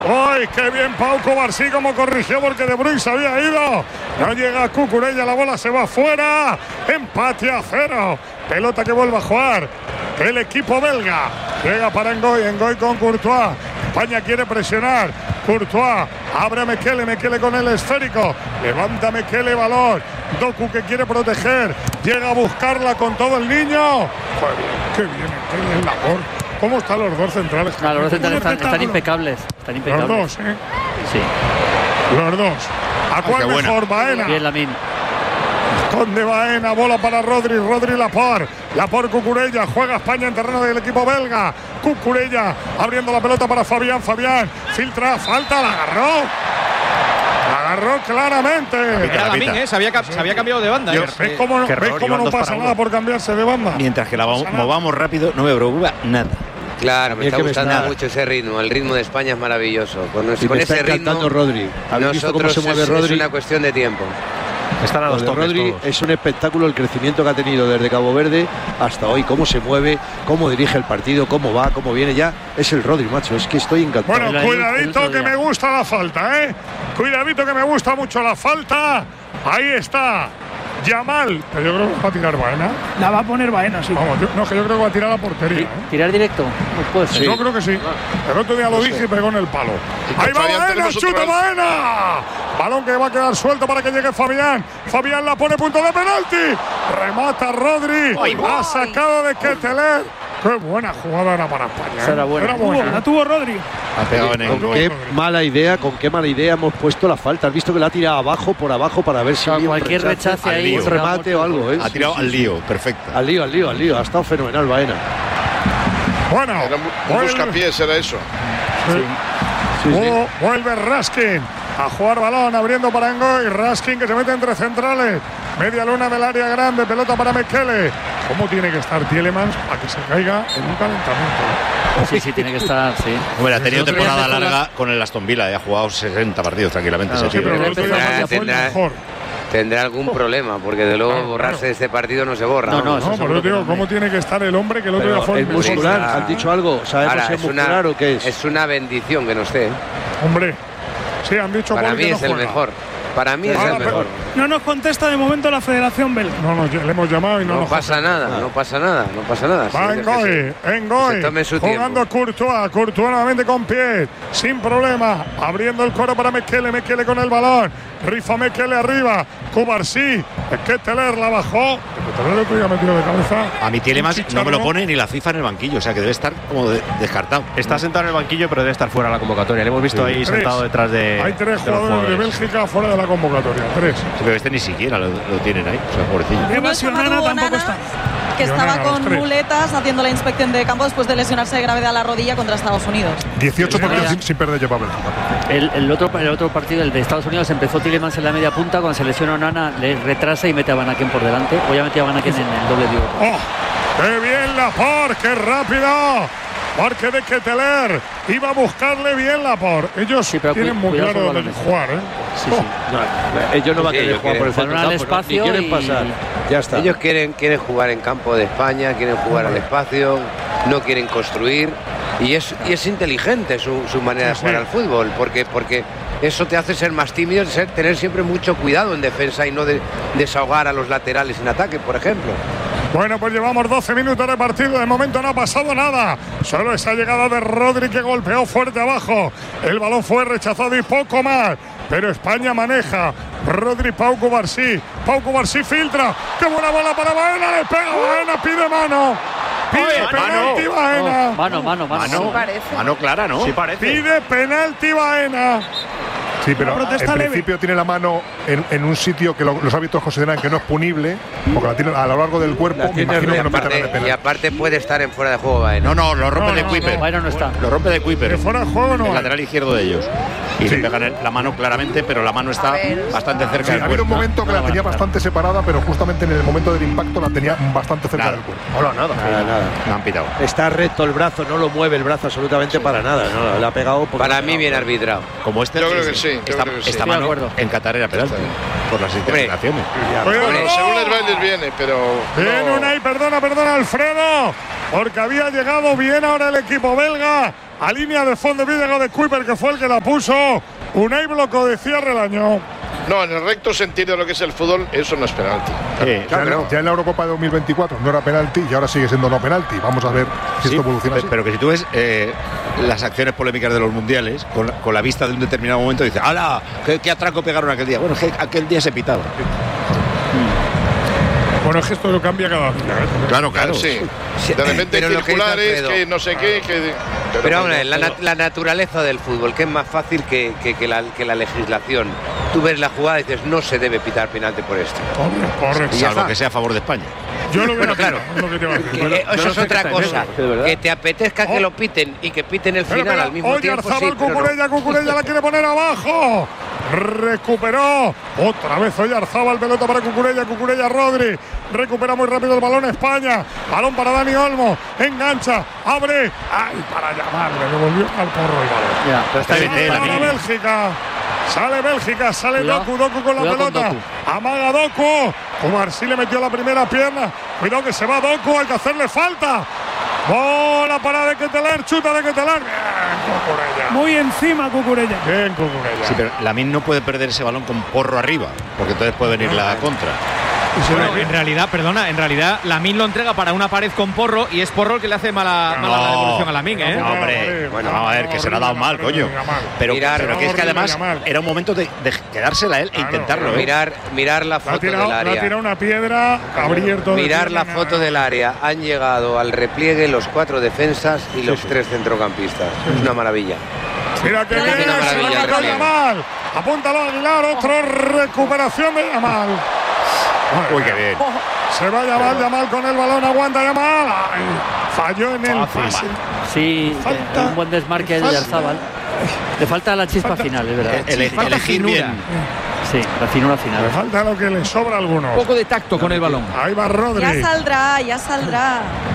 ¡Ay, qué bien Pau Cubarsí como corrigió porque De Bruyne se había ido! No llega Cucurella, la bola se va fuera. Empate a 0. Pelota que vuelve a jugar el equipo belga. Llega para Ngoy con Courtois. España quiere presionar. Courtois abre a Mekele con el esférico. Levanta Mekele, balón. Doku que quiere proteger. Llega a buscarla con todo el niño. Joder, qué bien Laporte. ¿Cómo están los dos centrales? No, los dos centrales están impecables. Los dos, ¿eh? Sí. Los dos. ¿A cuál mejor? Baena. Bien, Lamine. Esconde Baena, bola para Rodri Laporte. Laporte, Cucurella, juega España en terreno del equipo belga. Cucurella abriendo la pelota para Fabián, filtra, falta, la agarró claramente. Era Lamine, se había cambiado de banda. ¿Ves cómo no pasa nada por cambiarse de banda? Mientras que la movamos rápido, no me preocupa nada. Claro, me está gustando mucho ese ritmo. El ritmo de España es maravilloso. Con ese ritmo, Rodri. Nosotros cómo se mueve Rodri? Es una cuestión de tiempo. Están a los toques Rodri todos. Es un espectáculo el crecimiento que ha tenido desde Cabo Verde hasta hoy. Cómo se mueve, cómo dirige el partido, cómo va, cómo viene ya. Es el Rodri, macho. Es que estoy encantado. Bueno, cuidadito que me gusta la falta, ¿eh? Cuidadito que me gusta mucho la falta. Ahí está. Yamal, pero yo creo que va a tirar Baena. La va a poner Baena, sí. Vamos, no, que yo creo que va a tirar a la portería. ¿Tirar directo? Pues sí. Yo creo que sí. El otro día lo dije y pegó en el palo. Ahí va Baena, chuta Baena. Balón que va a quedar suelto para que llegue Fabián. Fabián la pone punto de penalti. Remata Rodri. Ha sacado de Ketteler. Qué buena jugada era para España. Era buena. La tuvo Rodri. Ha pegado en con qué mala idea hemos puesto la falta. Has visto que la ha tirado por abajo para ver si cualquier rechace ahí, un remate o algo, ¿eh? Ha tirado al lío, perfecto. Al lío. Ha estado fenomenal Baena. Bueno, un buscapiés era eso. Sí. Vuelve Raskin a jugar balón, abriendo para Ngoy. Raskin que se mete entre centrales. Media luna del área grande, pelota para Mekele. ¿Cómo tiene que estar Tielemans para que se caiga en un calentamiento? Sí, tiene que estar, sí. Bueno, ha tenido temporada larga con el Aston Villa, ha jugado 60 partidos tranquilamente. Claro, sí, pero el otro día fue mejor. Tendrá algún problema, porque de luego borrarse de este partido no se borra. No, por eso digo, ¿cómo tiene que estar el hombre que el otro día fue el muscular? ¿Han dicho algo? ¿Sabemos si es muscular o qué es? Es una bendición que no esté. Hombre, sí, han dicho para mí es el mejor. Para mí es el mejor. No nos contesta de momento la Federación Belga. No, le hemos llamado y no pasa nada. No pasa nada. Va Ngoy, jugando Courtois nuevamente con pie, sin problema, abriendo el coro para Mekele con el balón, rifa Mekele arriba, Cubarsí, Ketteler la bajó, Ketteler ya metido de cabeza. A mi Tielemans no me lo pone ni la FIFA en el banquillo, o sea que debe estar como descartado. Está sentado en el banquillo, pero debe estar fuera de la convocatoria. Le hemos visto ahí sentado detrás de. Hay 3 jugadores de Bélgica fuera de la convocatoria, 3. Pero este ni siquiera lo tienen ahí, o sea, pobrecillo. Evasión tampoco está. Que estaba con muletas haciendo la inspección de campo después de lesionarse de gravedad la rodilla contra Estados Unidos. 18 partidos sin perder lleva Bélgica. El otro partido, el de Estados Unidos, empezó Tielemans en la media punta, cuando se lesiona Onana le retrasa y mete a Van Aken por delante. Hoy ha metido a Van Aken en el doble digo. ¡Oh! ¡Qué bien Laporte! ¡Qué rápido! Porque de Ketteler iba a buscarle bien Laporte. Ellos tienen muy claro dónde jugar, ¿eh? Sí. Ellos no van a querer jugar por el centro del campo, espacio, quieren pasar. Ya está. Ellos quieren jugar en campo de España, quieren jugar al espacio, no quieren construir. Y es inteligente su manera de jugar al fútbol, porque eso te hace ser más tímido, tener siempre mucho cuidado en defensa y no desahogar a los laterales en ataque, por ejemplo. Bueno, pues llevamos 12 minutos de partido. De momento no ha pasado nada. Solo esa llegada de Rodri que golpeó fuerte abajo. El balón fue rechazado y poco más. Pero España maneja. Rodri, Pau Cubarsí filtra. ¡Qué buena bola para Baena! Le pega Baena, pide mano. Pide penalti Baena. Mano clara, ¿no? Sí parece. Pide penalti Baena. Sí, pero en principio tiene la mano en un sitio que los árbitros consideran que no es punible, porque la tiene a lo largo del cuerpo. Me imagino que no meterá de penalti. Y aparte puede estar en fuera de juego Baena. No, lo rompe de Kuiper. Baena no está. Lo rompe de Kuiper. ¿De fuera de juego no? El lateral izquierdo de ellos. Y le pegan la mano claramente, pero la mano está bastante cerca del cuerpo. Había un momento que la tenía bastante separada, pero justamente en el momento del impacto la tenía bastante cerca del cuerpo. Nada. Me han pitado. Está recto el brazo, no lo mueve el brazo absolutamente para nada. No, le ha pegado. Para mí bien arbitrado. Como este. Yo creo que sí. Esta mano en Qatar era penalti por las interpretaciones. Bueno, según les bailes viene, pero. Viene Unai, perdona, Alfredo, porque había llegado bien ahora el equipo belga. a línea de fondo. Llegó de Kuiper, que fue el que la puso. Unai Bloco de cierre el año. No, en el recto sentido de lo que es el fútbol, eso no es penalti. Ya en la Eurocopa de 2024 no era penalti y ahora sigue siendo no penalti. Vamos a ver si esto evoluciona así. Pero que si tú ves las acciones polémicas de los mundiales, con la vista de un determinado momento, dices, ¡hala! ¿Qué atraco pegaron aquel día? Bueno, es que aquel día se pitaba. Bueno, es que esto lo cambia cada día. Claro. Sí. De repente circulares, que no sé qué. Pero hombre, la naturaleza del fútbol, que es más fácil que la legislación. Tú ves la jugada y dices, no se debe pitar penalti por esto. Correcto. Salvo que sea a favor de España. Yo lo veo bueno, claro. Es lo que te iba a decir. Eso es otra cosa. Que te apetezca que lo piten y que piten el final al mismo tiempo. Oyarzabal, Cucurella la quiere poner abajo. Recuperó. Otra vez Oyarzabal, pelota para Cucurella, Rodri. Recupera muy rápido el balón España. Balón para Dani Olmo. Engancha, abre. ¡Ay, para llamarle! Le volvió al porro el balón. Ya, pero está bien. Ahora Bélgica. Sale Bélgica, sale Doku con la pelota. Amaga Doku. Cubarsí le metió la primera pierna. Cuidado que se va Doku, hay que hacerle falta. Bola para de Ketelaere, chuta de Ketelaere. Bien, Cucurella. Muy encima Cucurella. Bien, Cucurella. Sí, pero Lamine no puede perder ese balón con Porro arriba, porque entonces puede venir la contra. Bueno, en realidad Lamine lo entrega para una pared con Porro y es Porro el que le hace mala devolución a Lamine, ¿eh? No, hombre, bueno, vamos a ver, que se le ha dado mal, coño. Pero que es que además era un momento de quedársela él e intentarlo. Mirar la foto del área. Le ha tirado una piedra, abierto. Mirar la foto del área. Han llegado al repliegue los 4 defensas y los 3 centrocampistas. Es una maravilla. Mira que bien, se la cargó Yamal. Apúntalo Aguilar, otro recuperación de Yamal. Uy, qué bien. Se va Yamal con el balón, aguanta Yamal. Ay, falló en el pase. Sí, un buen desmarque de Oyarzabal. Le falta la chispa final, es verdad. Elegir bien. Sí, la finura final. Le falta lo que le sobra a algunos. Un poco de tacto con el balón. Ahí va Rodri. Ya saldrá.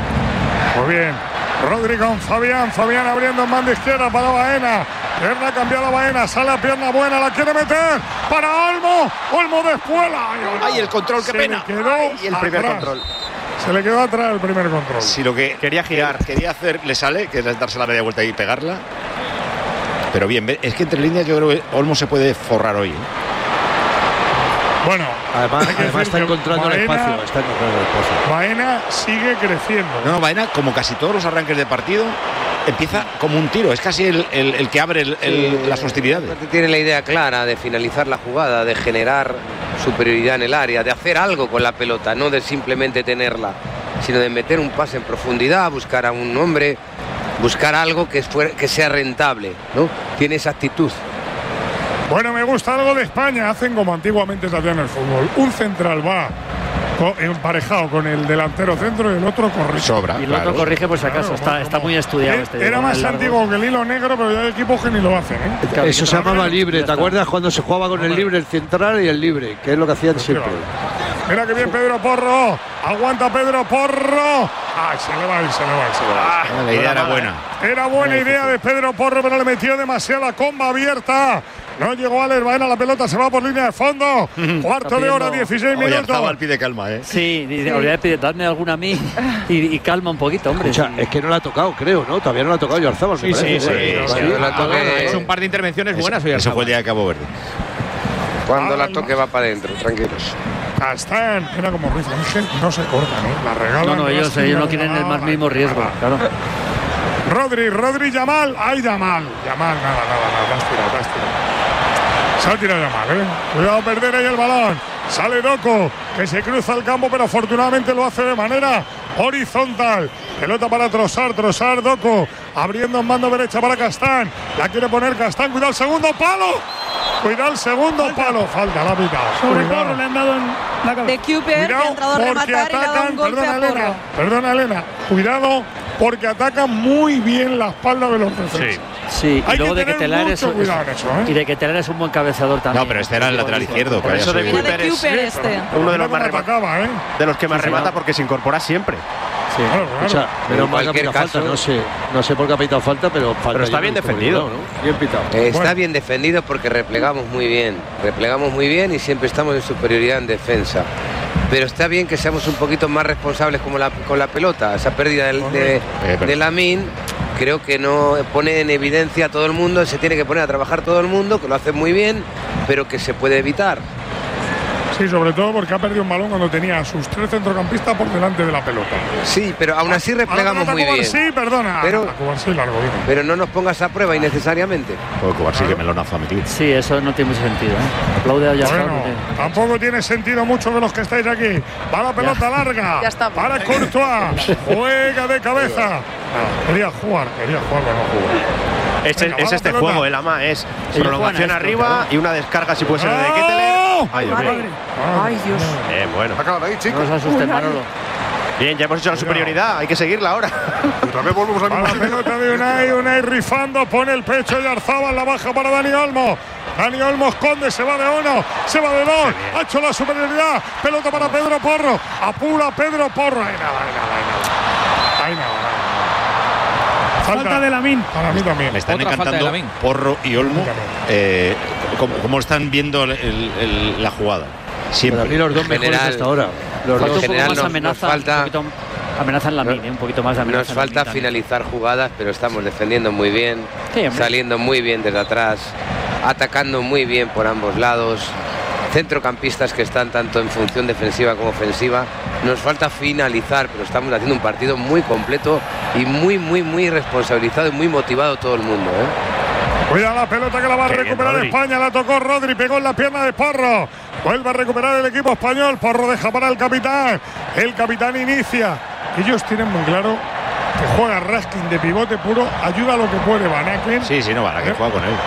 Muy bien. Rodri con Fabián abriendo en banda izquierda para Baena. Pierna cambiada Baena, sale a pierna buena, la quiere meter para Olmo de espuela. Ay, el control, qué pena. Y el primer control. Se le quedó atrás el primer control. Si lo que quería hacer le sale, que es darse la media vuelta y pegarla. Pero bien, es que entre líneas yo creo que Olmo se puede forrar hoy. Bueno, además está encontrando el espacio. Baena sigue creciendo. No, Baena, como casi todos los arranques de partido, empieza como un tiro. Es casi el que abre las hostilidades. Tiene la idea clara de finalizar la jugada, de generar superioridad en el área, de hacer algo con la pelota, no de simplemente tenerla, sino de meter un pase en profundidad, buscar a un hombre, buscar algo que sea rentable, ¿no? Tiene esa actitud. Bueno, me gusta algo de España. Hacen como antiguamente se hacía en el fútbol. Un central va emparejado con el delantero centro y el otro corrige. Y el otro corrige por si acaso. Está muy estudiado Era más antiguo que el hilo negro, pero ya hay equipos que ni lo hacen, ¿eh? Eso se llamaba libre. ¿Te acuerdas cuando se jugaba con el libre, el central y el libre? Que es lo que hacían siempre. Mira que bien Pedro Porro. Aguanta Pedro Porro. Ay, se le va. La idea era buena. Era buena idea de Pedro Porro, pero le metió demasiada comba abierta. No llegó Alex Baena, la pelota se va por línea de fondo. Cuarto de hora, 16 minutos. Oyarzabal pide calma, ¿eh? Sí, dadme alguna a mí y calma un poquito, hombre. Escucha, es que no la ha tocado, creo, ¿no? Todavía no la ha tocado Oyarzabal. Sí. Ha hecho un par de intervenciones buenas. Eso fue el día de Cabo Verde. Cuando la toque va para adentro, tranquilos. Castán, era como Ruiz Ángel, no se cortan, ¿eh? La regalan. No, ellos no quieren el más mínimo riesgo, claro. Rodri, Yamal. ¡Ay, Yamal! Nada, te has tirado. Se ha tirado Yamal, ¿eh? Cuidado, perder ahí el balón. Sale Doku, que se cruza el campo, pero afortunadamente lo hace de manera horizontal. Pelota para Trossard, Doku, abriendo en mano derecha para Castán. La quiere poner Castán, cuidado el segundo palo. Falta, la ha pitado. Sobre Porro le han dado en la cabeza. De Kuiper, que ha entrado a rematar y le ha dado un golpe a Porro. Perdona, Elena. Cuidado, porque atacan muy bien la espalda de los defensas. Sí, y luego de Ketelaere es un buen cabezador también. No, pero este era el lateral izquierdo. Por eso de Kuiper uno de los más de los que más remata porque se incorpora siempre. Sí. Claro. Escucha, menos mal que ha pitado falta, no sé por qué ha pitado falta, pero está bien defendido, ¿no? Bien pitado. Está bien defendido porque replegamos muy bien y siempre estamos en superioridad en defensa. Pero está bien que seamos un poquito más responsables con la pelota. Esa pérdida de Lamine creo que no pone en evidencia a todo el mundo, se tiene que poner a trabajar todo el mundo, que lo hace muy bien, pero que se puede evitar. Sí, sobre todo porque ha perdido un balón cuando tenía a sus 3 centrocampistas por delante de la pelota. Sí, pero aún así replegamos muy bien. Sí, perdona. Pero no nos pongas a prueba innecesariamente. Cubarsí que melonazo ha metido. Sí, eso no tiene mucho sentido. Aplaude a Oyarzabal. Bueno, tampoco tiene sentido mucho de los que estáis aquí. Va la pelota larga. Ya está. Para Courtois. Juega de cabeza. Quería jugar, pero no jugó. Es este juego, el AMA es prolongación arriba y una descarga si puede ser de Ketteler. Ay, Dios. Bueno. Acaba ahí, chicos. No os asustes, Manolo. Bien, ya hemos hecho la superioridad, hay que seguirla ahora. Otra vez volvemos a la pelota de Unai rifando, pone el pecho y Oyarzabal, la baja para Dani Olmo. Dani Olmo esconde, se va de 1, se va de 2, ha hecho la superioridad. Pelota para Pedro Porro, apura Pedro Porro. Ahí nada. Falta de Lamine. Para mí también. Me están encantando Porro y Olmo. ¿Cómo están viendo la jugada? Siempre. Para mí los dos mejores hasta ahora. Los dos un poco más amenaza, amenaza en Lamine, un poquito más de amenaza. Nos falta finalizar jugadas, pero estamos defendiendo muy bien, saliendo muy bien desde atrás, atacando muy bien por ambos lados. Centrocampistas que están tanto en función defensiva como ofensiva. Nos falta finalizar, pero estamos haciendo un partido muy completo y muy responsabilizado y muy motivado todo el mundo. Cuida la pelota que la va a recuperar España. La tocó Rodri, pegó en la pierna de Porro. Vuelve a recuperar el equipo español. Porro deja para el capitán. El capitán inicia. Ellos tienen muy claro que juega Raskin de pivote puro. Ayuda a lo que puede Van Aken. Sí, no, Van Aken juega con él.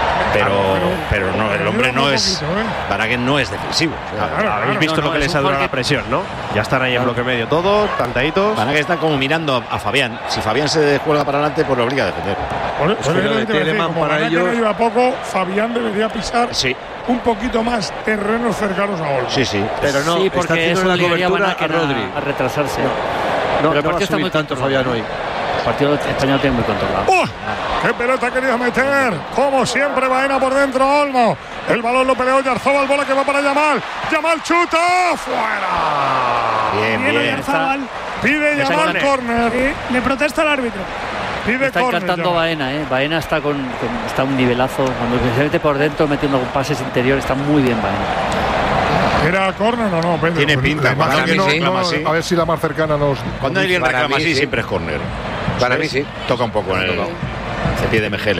Pero no, el hombre no es. Van Aken no es defensivo. Habéis visto lo que les ha durado la presión, ¿no? Ya están ahí en bloque medio todos, cantaditos. Van Aken está como mirando a Fabián. Si Fabián se juega para adelante, pues lo obliga a defender. Como Van Aken ayuda poco, Fabián debería pisar un poquito más terrenos cercanos a Olmo. Sí. Pero no, sí, porque eso le llevaría a Van Aken a retrasarse. No, pero el partido está muy tanto Fabián hoy. El partido español tiene muy controlado. ¡Qué pelota ha querido meter! Como siempre, Baena por dentro, Olmo. El balón lo peleó Oyarzabal, bola que va para Yamal. Yamal chuta, fuera. Bien. Oyarzabal. Pide Yamal córner. Le protesta el árbitro. Está encantando Baena, Baena está está a un nivelazo. Cuando se mete por dentro, metiendo pases interiores, está muy bien Baena. ¿Era córner o no, Pedro? Tiene pinta. Cuando alguien reclama así. A ver si la más cercana nos. Cuando alguien reclama así, siempre es córner. Para mí sí. Toca un poco en el pie de Mejele.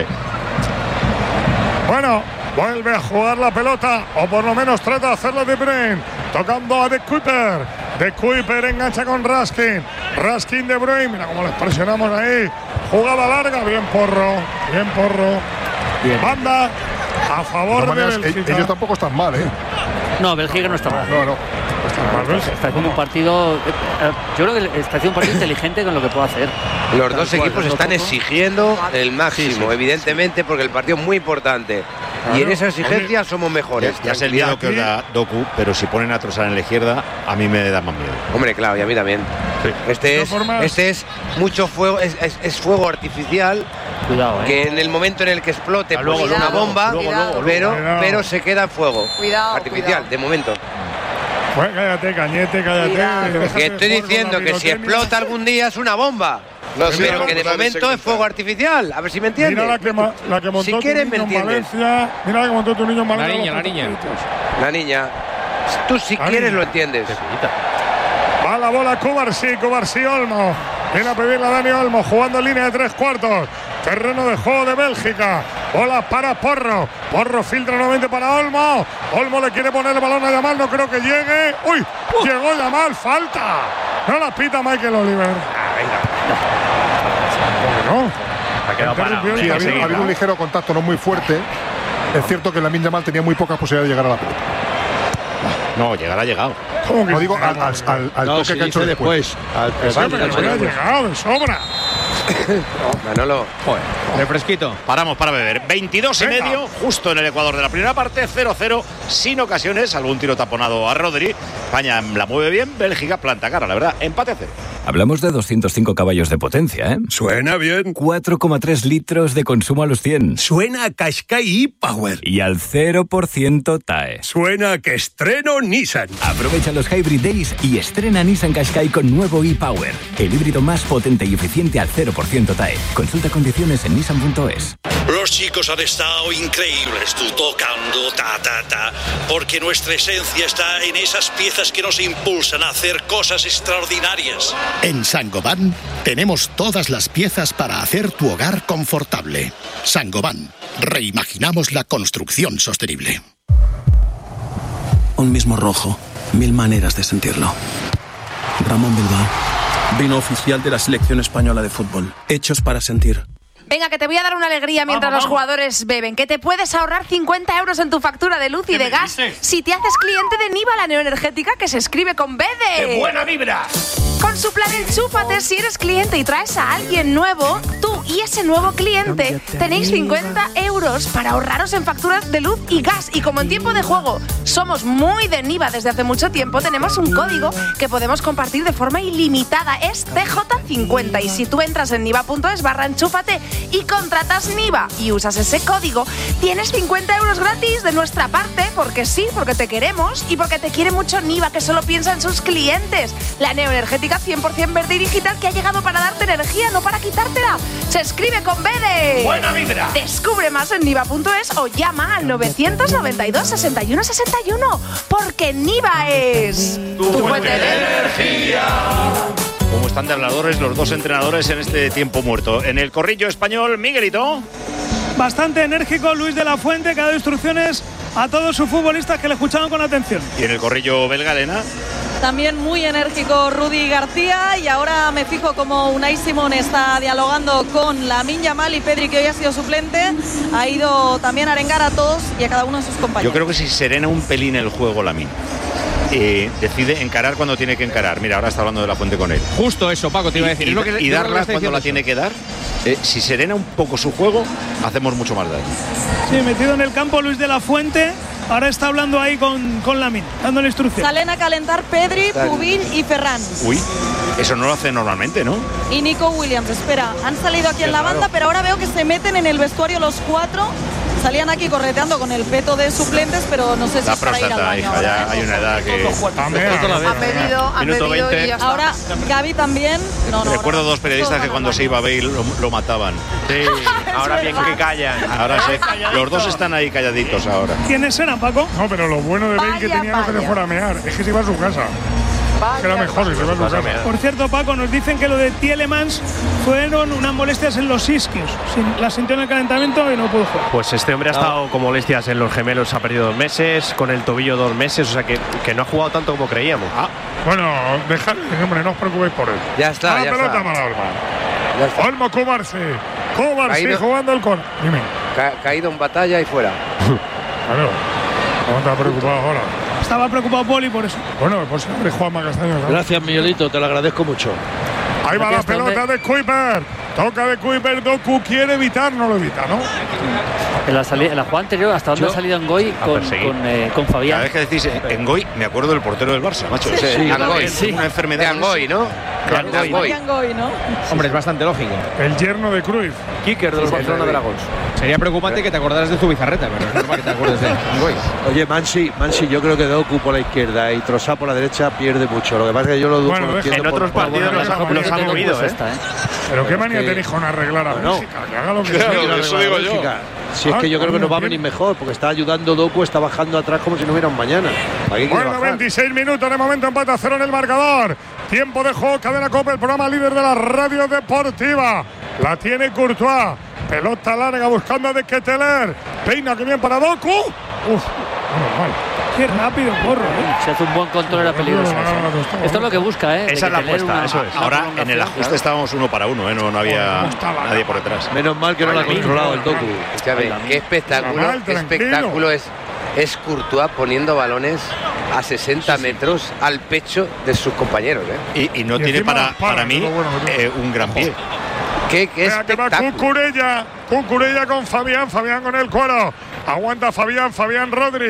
Bueno, vuelve a jugar la pelota, o por lo menos trata de hacerla De Bruyne, tocando a De Kuyper. De Kuyper engancha con Raskin. Raskin De Bruyne, mira cómo les presionamos ahí. Jugada larga, bien Porro. Bien. Banda a favor de Bélgica. Ellos tampoco están mal, No, Bélgica no está mal. No. Está haciendo un partido. Yo creo que está haciendo un partido inteligente con lo que puede hacer. Los dos equipos están exigiendo el máximo, evidentemente, porque el partido es muy importante. Y en esa exigencia somos mejores. Ya sé el miedo que os da Doku, pero si ponen a Trossard en la izquierda, a mí me da más miedo. Hombre, claro, y a mí también. Sí. Este es mucho fuego, es fuego artificial. Cuidado, que en el momento en el que explote, pues es una bomba, pero se queda en fuego. Artificial, de momento. Pues cállate, Cañete. Que estoy diciendo que si explota algún día es una bomba. Pero que de momento es fuego artificial. A ver si me entiendes. Mira la que montó si quieres, tu niño en Valencia. Mira la que montó tu niño en Valencia. La niña. Tú si quieres lo entiendes. Va la bola Cubarsí Olmo. Viene a pedirle a Dani Olmo, jugando en línea de 3/4. Terreno de juego de Bélgica. Bola para Porro. Porro filtra nuevamente para Olmo. Olmo le quiere poner el balón a Yamal. No creo que llegue. ¡Uy! Llegó Yamal. Falta. No la pita Michael Oliver. No. Ha quedado parado. Sí, ha habido un ligero contacto, no muy fuerte. Es cierto que Lamine Yamal tenía muy pocas posibilidades de llegar a la pelota. No, llegar ha llegado. No digo al toque que ha hecho después. Ha llegado de sobra. Manolo, de fresquito. Paramos para beber. 22:30, justo en el Ecuador de la primera parte, 0-0, sin ocasiones, algún tiro taponado a Rodri. España la mueve bien, Bélgica planta cara, la verdad, empate a 0. Hablamos de 205 caballos de potencia, ¿eh? Suena bien. 4,3 litros de consumo a los 100. Suena a Qashqai e-Power. Y al 0% TAE. Suena a que estreno Nissan. Aprovecha los Hybrid Days y estrena Nissan Qashqai con nuevo e-Power. El híbrido más potente y eficiente al 0% TAE. Consulta condiciones en nissan.es. Los chicos han estado increíbles, tú tocando, porque nuestra esencia está en esas piezas que nos impulsan a hacer cosas extraordinarias. En Saint-Gobain tenemos todas las piezas para hacer tu hogar confortable. Saint-Gobain, reimaginamos la construcción sostenible. Un mismo rojo, 1000 maneras de sentirlo. Ramón Bilbao, vino oficial de la selección española de fútbol, hechos para sentir. Venga, que te voy a dar una alegría mientras los jugadores beben. Que te puedes ahorrar 50 euros en tu factura de luz y de gas si te haces cliente de Niva, la neoenergética que se escribe con B de... ¡Qué buena vibra! Con su plan Enchúfate, si eres cliente y traes a alguien nuevo, tú y ese nuevo cliente tenéis 50 euros para ahorraros en facturas de luz y gas. Y como en tiempo de juego somos muy de Niva desde hace mucho tiempo, tenemos un código que podemos compartir de forma ilimitada. Es TJ50 y si tú entras en niva.es/enchúfate y contratas Niva y usas ese código, tienes 50 euros gratis de nuestra parte, porque sí, porque te queremos y porque te quiere mucho Niva, que solo piensa en sus clientes. La neoenergética 100% verde y digital que ha llegado para darte energía, no para quitártela. Se escribe con B de... ¡Buena vibra! Descubre más en niva.es o llama al 992 61 61, porque Niva es... ¡Tu fuente de energía! ¿Cómo están de habladores los dos entrenadores en este tiempo muerto? En el corrillo español, Miguelito. Bastante enérgico Luis de la Fuente, que ha dado instrucciones a todos sus futbolistas que le escuchaban con atención. Y en el corrillo belga, Elena. También muy enérgico Rudy García, y ahora me fijo como Unai Simón está dialogando con Lamine Yamal y Pedri, que hoy ha sido suplente. Ha ido también a arengar a todos y a cada uno de sus compañeros. Yo creo que si serena un pelín el juego Lamine, decide encarar cuando tiene que encarar. Mira, ahora está hablando de la Fuente con él. Justo eso, Paco, te iba a decir. Y darla cuando la tiene que dar. Si serena un poco su juego, hacemos mucho más daño. Sí, metido en el campo Luis de la Fuente. Ahora está hablando ahí con Lamine, dándole instrucción. Salen a calentar Pedri, Pubil y Ferran. Uy, eso no lo hace normalmente, ¿no? Y Nico Williams, espera, han salido aquí en la banda, pero ahora veo que se meten en el vestuario los cuatro. Salían aquí correteando con el peto de suplentes, pero no sé si es para ir al baño. Hija, ya hay una edad que... Han pedido y ya está. Ahora Gaby también. Recuerdo dos periodistas que cuando se iba a Bale lo mataban. Sí, ahora bien que callan. Ahora sí. Los dos están ahí calladitos ahora. ¿Quiénes eran, Paco? No, pero lo bueno de Bale que tenía no que le fuera a mear es que se iba a su casa. Que era mejor, se iba a su casa. Por cierto, Paco, nos dicen que lo de Tielemans fueron unas molestias en los isquios. La sintió en el calentamiento y no pudo jugar. Pues este hombre ha estado con molestias en los gemelos, ha perdido 2 meses, con el tobillo 2 meses, o sea que no ha jugado tanto como creíamos. Bueno, dejadle, hombre, no os preocupéis por él. Ya está, la pelota para Olmo. Olmo Cobarse jugando el córner. Dime. Caído en batalla y fuera. Claro, no está preocupado ahora. Estaba preocupado Poli por eso. Bueno, pues siempre Juanma Castaño. ¿No? Gracias, Miguelito, te lo agradezco mucho. Ahí va la pelota de Kuiper. Toca de Kuiper, Doku quiere evitar, no lo evita, ¿no? En la jugada anterior, ¿hasta dónde ha salido Ngoy con Fabián? Cada vez que decís Ngoy, me acuerdo del portero del Barça, macho. Sí, Ngoy. Sí. Una enfermedad. De Ngoy, ¿no? Ngoy, ¿no? Hombre, es bastante lógico. El yerno de Cruyff. Kicker de los Barcelona de Dragons. Sería preocupante que te acordaras de Zubizarreta, pero es normal que te acuerdes de Ngoy. Oye, Mansi, yo creo que Doku por la izquierda y Trossard por la derecha pierde mucho. Lo que pasa es que yo lo dudo. Bueno, en otros partidos los ha movido, ¿eh? Pero qué manía tenéis con arreglar a Bélgica, que haga lo que sea. Eso digo yo. Si es que yo creo que nos va a venir mejor, porque está ayudando Doku, está bajando atrás como si no hubiera un mañana. Bueno, 26 minutos de momento, empate a 0 en el marcador. Tiempo de juego, Cadena COPE, el programa líder de la radio deportiva. La tiene Courtois. Pelota larga buscando a De Ketelaere. Peina que bien para Doku. Mal. Qué rápido corre, Se hace un buen control, era peligroso. Esto es lo que busca, Esa es la apuesta, eso es. Ahora en el ajuste estábamos 1 para 1, no había nadie por detrás. Menos mal que no lo ha controlado el Doku. Qué espectáculo es Courtois poniendo balones a 60 metros al pecho de sus compañeros. Y no tiene para mí un gran pie. Qué espectáculo. Cucurella con Fabián con el cuero. Aguanta Fabián Rodri.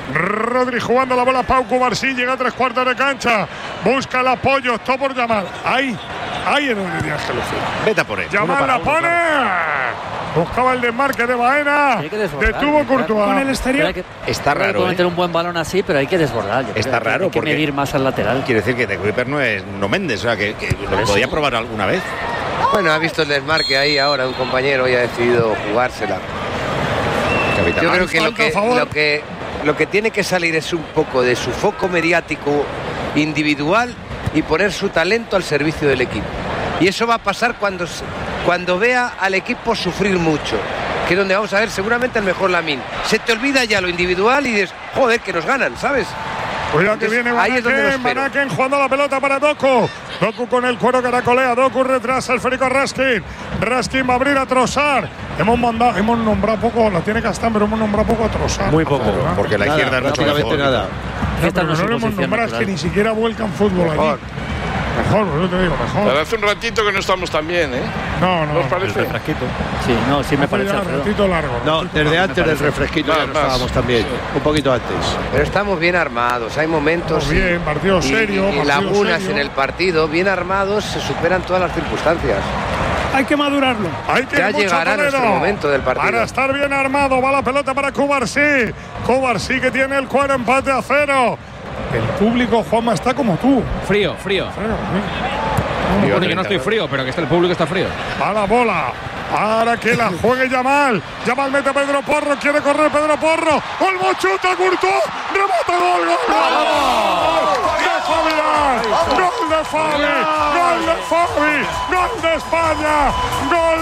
Rodri jugando la bola. Pau Cubarsí llega a 3/4 de cancha. Busca el apoyo. Está por Yamal. Ahí en el de Ángel Lucía. Vete a por él. Yamal la pone. Buscaba el desmarque de Baena. Detuvo Courtois. Con el exterior. Está raro. Puede meter un buen balón así, pero hay que desbordar. Está raro. Hay que medir más al lateral. Quiere decir que De Kuiper no Méndez. O sea, que lo podía probar alguna vez. Bueno, ha visto el desmarque ahí ahora un compañero y ha decidido jugársela. Capitán. Yo creo que lo que tiene que salir es un poco de su foco mediático individual y poner su talento al servicio del equipo. Y eso va a pasar cuando vea al equipo sufrir mucho, que es donde vamos a ver seguramente el mejor Lamine. Se te olvida ya lo individual y dices, joder, que nos ganan, ¿sabes? Cuidado que viene Manaken jugando la pelota para Doku. Doku con el cuero caracolea. Doku retrasa el esférico a Raskin. Raskin va a abrir a Trossard. Hemos nombrado poco, la tiene Castán, pero hemos nombrado poco a Trossard. Muy poco, porque la izquierda no prácticamente nada. Pero no lo hemos nombrado, es que ni siquiera vuelcan fútbol allí. Mejor, yo te digo, mejor. Pero hace un ratito que no estamos tan bien, ¿eh? No. ¿Nos parece? El refresquito. Sí, me parece. Un ratito largo. No, desde antes del refresquito ya no estábamos tan bien. Un poquito antes. Pero estamos bien armados. Hay momentos. Bien, partido serio. Y lagunas en el partido. Bien armados se superan todas las circunstancias. Hay que madurarlo. Ya llegará nuestro momento del partido. Para estar bien armado, va la pelota para Cubarsí. Cubarsí que tiene el cuero, empate a 0. El público, Juanma, está como tú. Frío. No pone que no estoy frío, pero que el público está frío. A la bola. Ahora que la juegue Yamal. Yamal mete a Pedro Porro. Quiere correr Pedro Porro. Olmo chuta, Courtois. Remata, gol. ¡De Fabián! ¡Gol de Fabi! ¡Gol de Fabi! ¡Gol de España! ¡Gol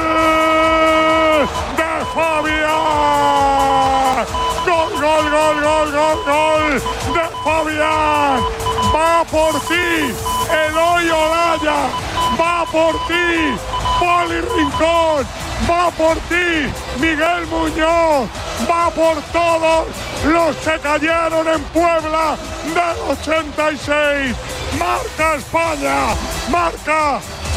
de Fabián! ¡Gol de Fabián! ¡Va por ti! Eloy Olaya. ¡Va por ti! Poli Rincón, va por ti, Miguel Muñoz, va por todos los que cayeron en Puebla del 86. Marca España, marca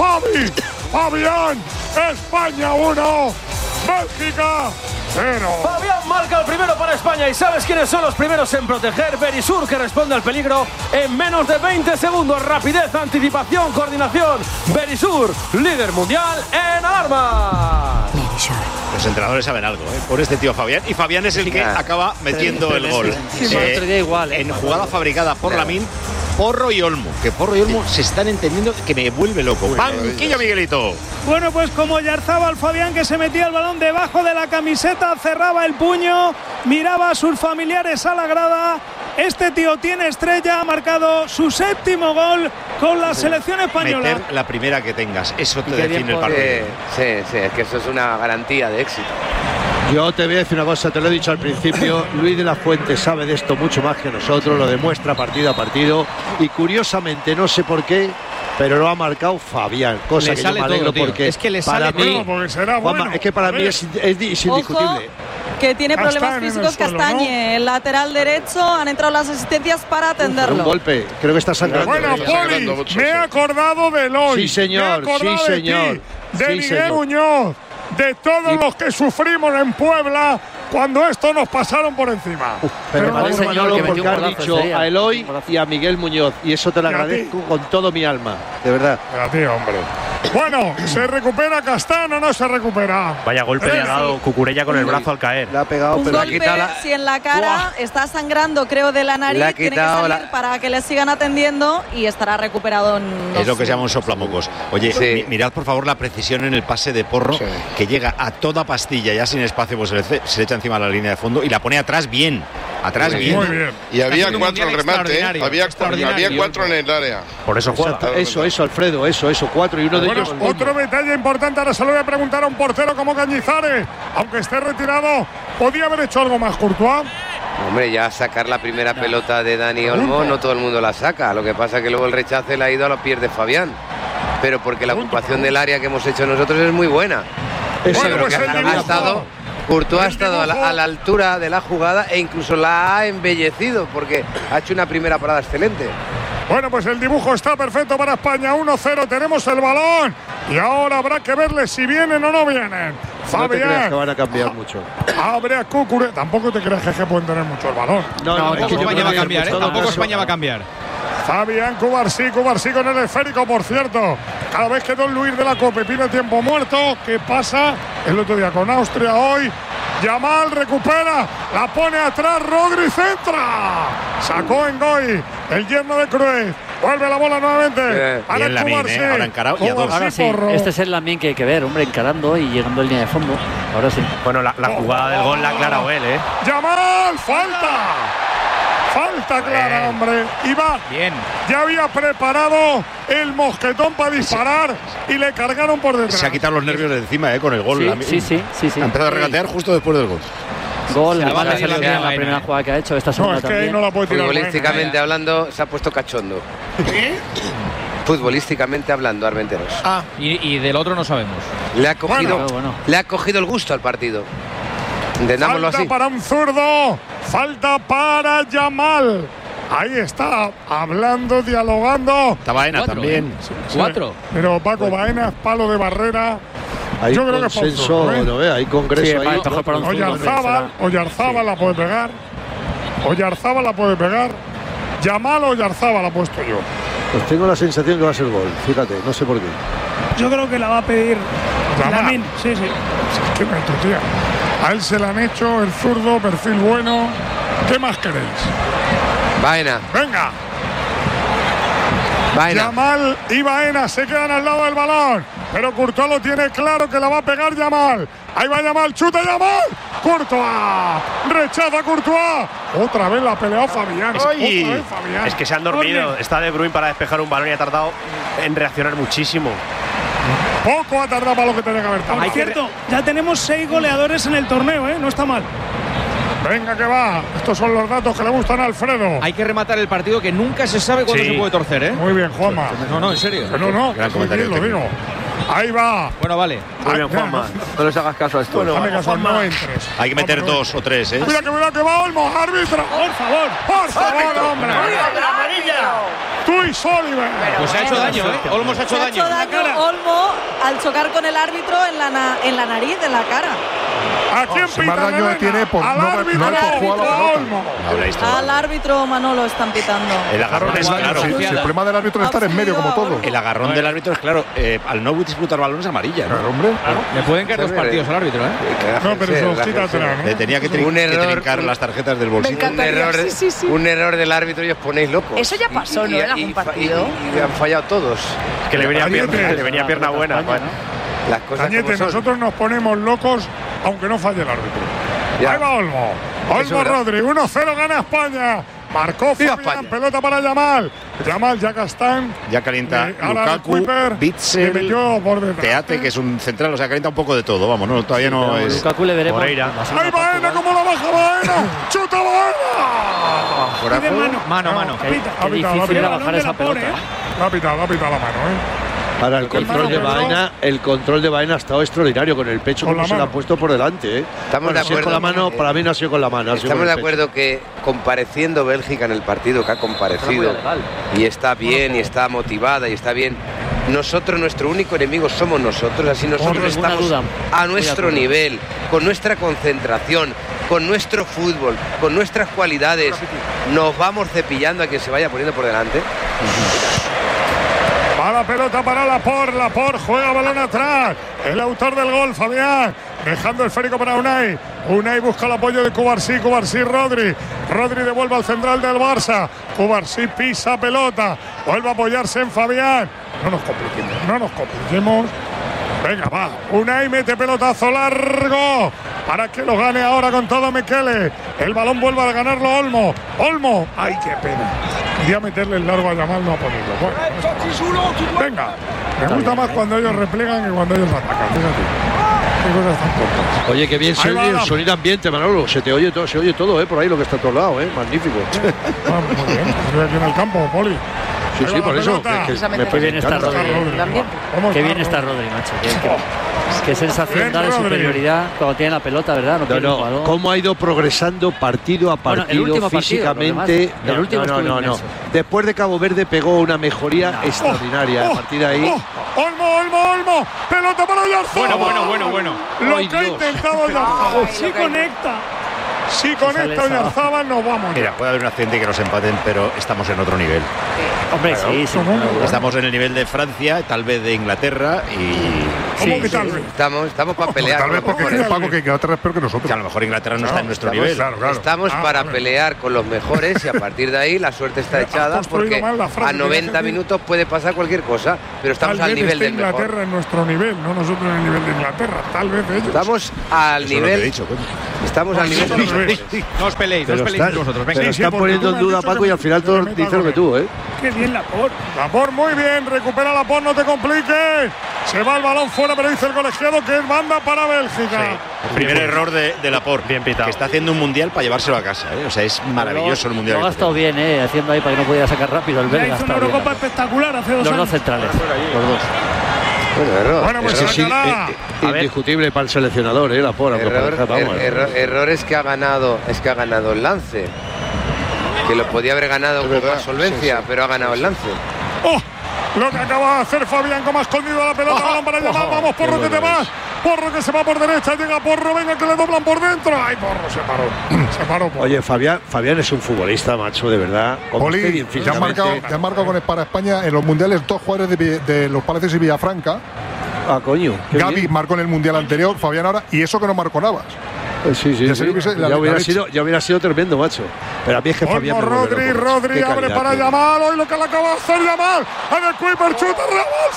Fabián, España 1, Bélgica 0. Fabián marca el primero para España. ¿Y sabes quiénes son los primeros en proteger? Verisur, que responde al peligro en menos de 20 segundos. Rapidez, anticipación, coordinación. Verisur, líder mundial en alarma. Los entrenadores saben algo, por este tío Fabián. Y Fabián es el que acaba metiendo el gol. En jugada fabricada por Lamine, Porro y Olmo. Que Porro y Olmo se están entendiendo, que me vuelve loco. Banquillo, Miguelito. Bueno, pues como Yarzábal, Fabián, que se metía el balón debajo de la camiseta, cerraba el puño, miraba a sus familiares a la grada. Este tío tiene estrella, ha marcado su 7º gol con la selección española. Meter la primera que tengas, eso te define el partido. Sí, es que eso es una garantía de éxito. Yo te voy a decir una cosa, te lo he dicho al principio, Luis de la Fuente sabe de esto mucho más que nosotros, lo demuestra partido a partido y curiosamente, no sé por qué, pero lo ha marcado Fabián, cosa que yo me alegro porque es que le sale para mí, porque será bueno. es que para mí es indiscutible. Ojo, que tiene problemas físicos Castañe, ¿no? El lateral derecho, han entrado las asistencias para atenderlo. Un golpe, creo que está sangrando. Bueno, Poli, me he acordado de Eloy. Sí, señor, de Miguel Muñoz, de todos los que sufrimos en Puebla cuando esto nos pasaron por encima. Pero me alegro, Manolo, porque has dicho a Eloy y a Miguel Muñoz, y eso te lo agradezco con todo mi alma, de verdad. A ti, hombre. Bueno, ¿se recupera Castán o no se recupera? Vaya golpe le ha dado Cucurella con el brazo al caer. Le ha pegado, pero golpe, si en la cara está sangrando, creo, de la nariz, tiene que salir para que le sigan atendiendo y estará recuperado. Es lo que se llama un soplamocos. Oye, mirad por favor la precisión en el pase de Porro, que llega a toda pastilla, ya sin espacio, pues se le echa encima la línea de fondo y la pone atrás bien. Muy bien. Y había 4 en remate, había 4 en el área. Por eso juega. Eso, Alfredo, eso, 4 y uno de ellos. Otro detalle importante, ahora se lo voy a preguntar a un portero como Cañizares, aunque esté retirado, ¿podía haber hecho algo más Courtois? Hombre, ya sacar la primera pelota de Dani Olmo, no todo el mundo la saca. Lo que pasa es que luego el rechace le ha ido a los pies de Fabián. Pero porque la ocupación del área que hemos hecho nosotros es muy buena. Courtois ha estado a la altura de la jugada e incluso la ha embellecido porque ha hecho una primera parada excelente. Bueno, pues el dibujo está perfecto para España. 1-0, tenemos el balón y ahora habrá que verle si vienen o no vienen. No te creas Fabián. que van a cambiar mucho. Abre a Cucurella. Tampoco te creas que pueden tener mucho el balón. Tampoco España va a cambiar, ¿eh? Tampoco España va a cambiar. Fabián Cubarsí con el esférico, por cierto. Cada vez que Don Luis de la Cope pide tiempo muerto, ¿qué pasa? El otro día con Austria, hoy Yamal recupera, la pone atrás, Rodri centra. Sacó en Goy, el yerno de Cruyff. Vuelve la bola nuevamente. Bien Lamine, ahora encarado y a dos. Ahora sí, este es el Lamine que hay que ver, hombre, encarando y llegando en línea de fondo. Ahora sí. Bueno, la jugada del gol la ha aclarado él, ¿eh? Yamal, falta clara, hombre. Y va. Bien. Ya había preparado el mosquetón para disparar y le cargaron por detrás. Se ha quitado los nervios de encima, con el gol. Sí. Ha empezado a regatear justo después del gol. Gol, la primera jugada que ha hecho, esta segunda también. No la puede tirar. Futbolísticamente hablando, se ha puesto cachondo. Futbolísticamente hablando, Armenteros. Y del otro no sabemos. Le ha cogido el gusto al partido. Entendámoslo Falta así. para un zurdo, falta para Yamal. Ahí está, hablando, dialogando. Está Baena también. Sí, pero Paco Baena, palo de barrera. Hay Yo creo consenso, que bueno, hay congreso ahí. Oyarzábal la puede pegar. Oyarzábal la puede pegar. Yamal o Oyarzábal la he puesto yo. Pues tengo la sensación que va a ser gol, fíjate, no sé por qué. Yo creo que la va a pedir Lamine. Sí. ¿Qué meto, tía? A él se la han hecho, el zurdo, perfil bueno. ¿Qué más queréis? Baena. Venga. Baena. Yamal y Baena se quedan al lado del balón. Pero Courtois lo tiene claro que la va a pegar Yamal. Ahí va Yamal, chuta Yamal. Courtois. Rechaza Courtois. Otra vez la ha peleado Fabián. Es que se han dormido. Está De Bruyne para despejar un balón y ha tardado en reaccionar muchísimo. Poco ha tardado para lo que tenía que haber tardado. Por cierto, ya tenemos 6 goleadores en el torneo, ¿eh? No está mal. Venga que va. Estos son los datos que le gustan a Alfredo. Hay que rematar el partido, que nunca se sabe cuándo se puede torcer, ¿eh? Muy bien, Juanma. No, en serio. No, muy bien, lo digo. Ahí va. Bueno, vale. Muy bien, Juanma. No les hagas caso a esto. Bueno, dame caso, no entres. Hay que meter 2 o 3, ¿eh? Mira que va Olmo, árbitro. Por favor, hombre. Tú y Sullivan. Pues se ha hecho daño, ¿eh? Olmo se ha hecho daño. Se ha hecho daño Olmo al chocar con el árbitro en la nariz, en la cara. ¿A quién si más daño tiene por al no árbitro, haber jugado la pelota. Al árbitro Manolo están pitando. El agarrón es claro. Si el problema del árbitro es estar en medio, como todo. El agarrón del árbitro es claro. Al no disputar balón es amarilla, ¿no? Hombre. Le pueden caer 2 partidos al árbitro, ¿eh? No, pero eso quita atrás, Le tenía que trincar las tarjetas del bolsillo. Un error del árbitro y os ponéis locos. Eso ya pasó, ¿no? En algún partido. Y han fallado todos. Que le venía pierna buena. Las cosas Cañete, nosotros nos ponemos locos aunque no falle el árbitro. Ya. Ahí va Olmo. Olmo Rodri, 1-0 gana España. Marcó Fabián, pelota para Yamal. Yamal, ya Castán. Ya calienta Lukaku, Bitzel, que metió por detrás. Teate, que es un central, o sea, calienta un poco de todo. Vamos, no, todavía no es. Lukaku le veremos. Moreira. Ahí Baena, como la baja Baena. ¡Chuta Baena! Mano. Qué difícil era bajar esa pelota. La ha pitado la mano, Para el control de Baena ha estado extraordinario con el pecho, como se lo ha puesto por delante. Estamos de acuerdo. Con la mano, para mí no ha sido con la mano. Estamos de acuerdo que compareciendo Bélgica en el partido que ha comparecido y está bien y está motivada y está bien. Nosotros, nuestro único enemigo somos nosotros, así nosotros estamos a nuestro nivel, con nuestra concentración, con nuestro fútbol, con nuestras cualidades. Nos vamos cepillando a quien se vaya poniendo por delante. Va la pelota para Laporte juega balón atrás. El autor del gol, Fabián, dejando el esférico para Unai. Unai busca el apoyo de Cubarsí, Rodri devuelve al central del Barça. Cubarsí pisa pelota, vuelve a apoyarse en Fabián. No nos compliquemos. Venga, va. Unai mete pelotazo largo para que lo gane ahora con todo Mekele. El balón vuelve a ganarlo Olmo. ¡Ay, qué pena! Quería meterle el largo a Yamal, no a ponerlo. Bueno, venga. Me gusta más cuando ellos replegan que cuando ellos atacan. Fíjate. Qué cosas tan tontas. Oye, qué bien se oye el sonido ambiente, Manolo. Se oye todo, por ahí lo que está a todos lados, Magnífico. Muy bien. Estoy aquí en el campo, Poli. Sí, por eso. Qué bien está Rodri. Qué bien está Rodri, macho. Qué sensación da de superioridad cuando tiene la pelota, ¿verdad? No. Cómo ha ido progresando partido a partido físicamente. El último no. Después de Cabo Verde pegó una mejoría extraordinaria. A partir de ahí. Olmo. Pelota para Oyarzabal. Bueno. Lo que ha intentado Oyarzabal. Sí conecta. Si con esto Oyarzabal nos vamos. Mira, puede haber un accidente y que nos empaten, pero estamos en otro nivel. Hombre, claro, sí. Estamos en el nivel de Francia, tal vez de Inglaterra y... ¿Cómo que tal vez? Estamos para pelear. Tal vez porque Paco, que Inglaterra es peor que nosotros. Que a lo mejor Inglaterra no está en nuestro nivel. Claro. Estamos para pelear con los mejores y a partir de ahí la suerte está echada porque a 90 minutos puede pasar cualquier cosa, pero estamos al nivel del mejor. Inglaterra en nuestro nivel, no nosotros en el nivel de Inglaterra, tal vez ellos. Estamos al nivel. Estamos al nivel de los mejores. No os peleéis vosotros. Venga, están poniendo en duda, Paco, y al final todos dicen lo que tú, ¿eh? Qué bien Laporte. Laporte muy bien, recupera Laporte, no te compliques. Se va el balón fuera, pero dice el colegiado que es banda para Bélgica. El primer error de Laporte, bien pitado. Que está haciendo un mundial para llevárselo a casa, ¿eh? O sea, es maravilloso el mundial. Lo ha estado bien, haciendo ahí para que no pudiera sacar rápido el belga. Hizo una Eurocopa espectacular hace 2 años. Los dos centrales, los dos. Bueno, pues es indiscutible para el seleccionador, Laporte. Errores que ha ganado el lance. Que lo podía haber ganado con más solvencia, pero ha ganado el lance. Lo que acaba de hacer Fabián, como ha escondido la pelota, balón para llamar. Vamos, Porro, que te vas. Porro que se va por derecha, llega Porro, venga que le doblan por dentro. Ay, Porro, se paró. Porro. Oye, Fabián es un futbolista, macho, de verdad. Poli, ya han marcado para España en los mundiales 2 jugadores de los Palacios y Villafranca. Ah, coño. Gavi marcó en el mundial anterior, Fabián ahora, y eso que no marcó Navas. Sí. Ya hubiera sido tremendo, macho. Pero a mí es que Fabián. Rodri abre para Yamal. Hoy lo que le acaba de hacer Yamal. A de Kuiper, chuta, Yamal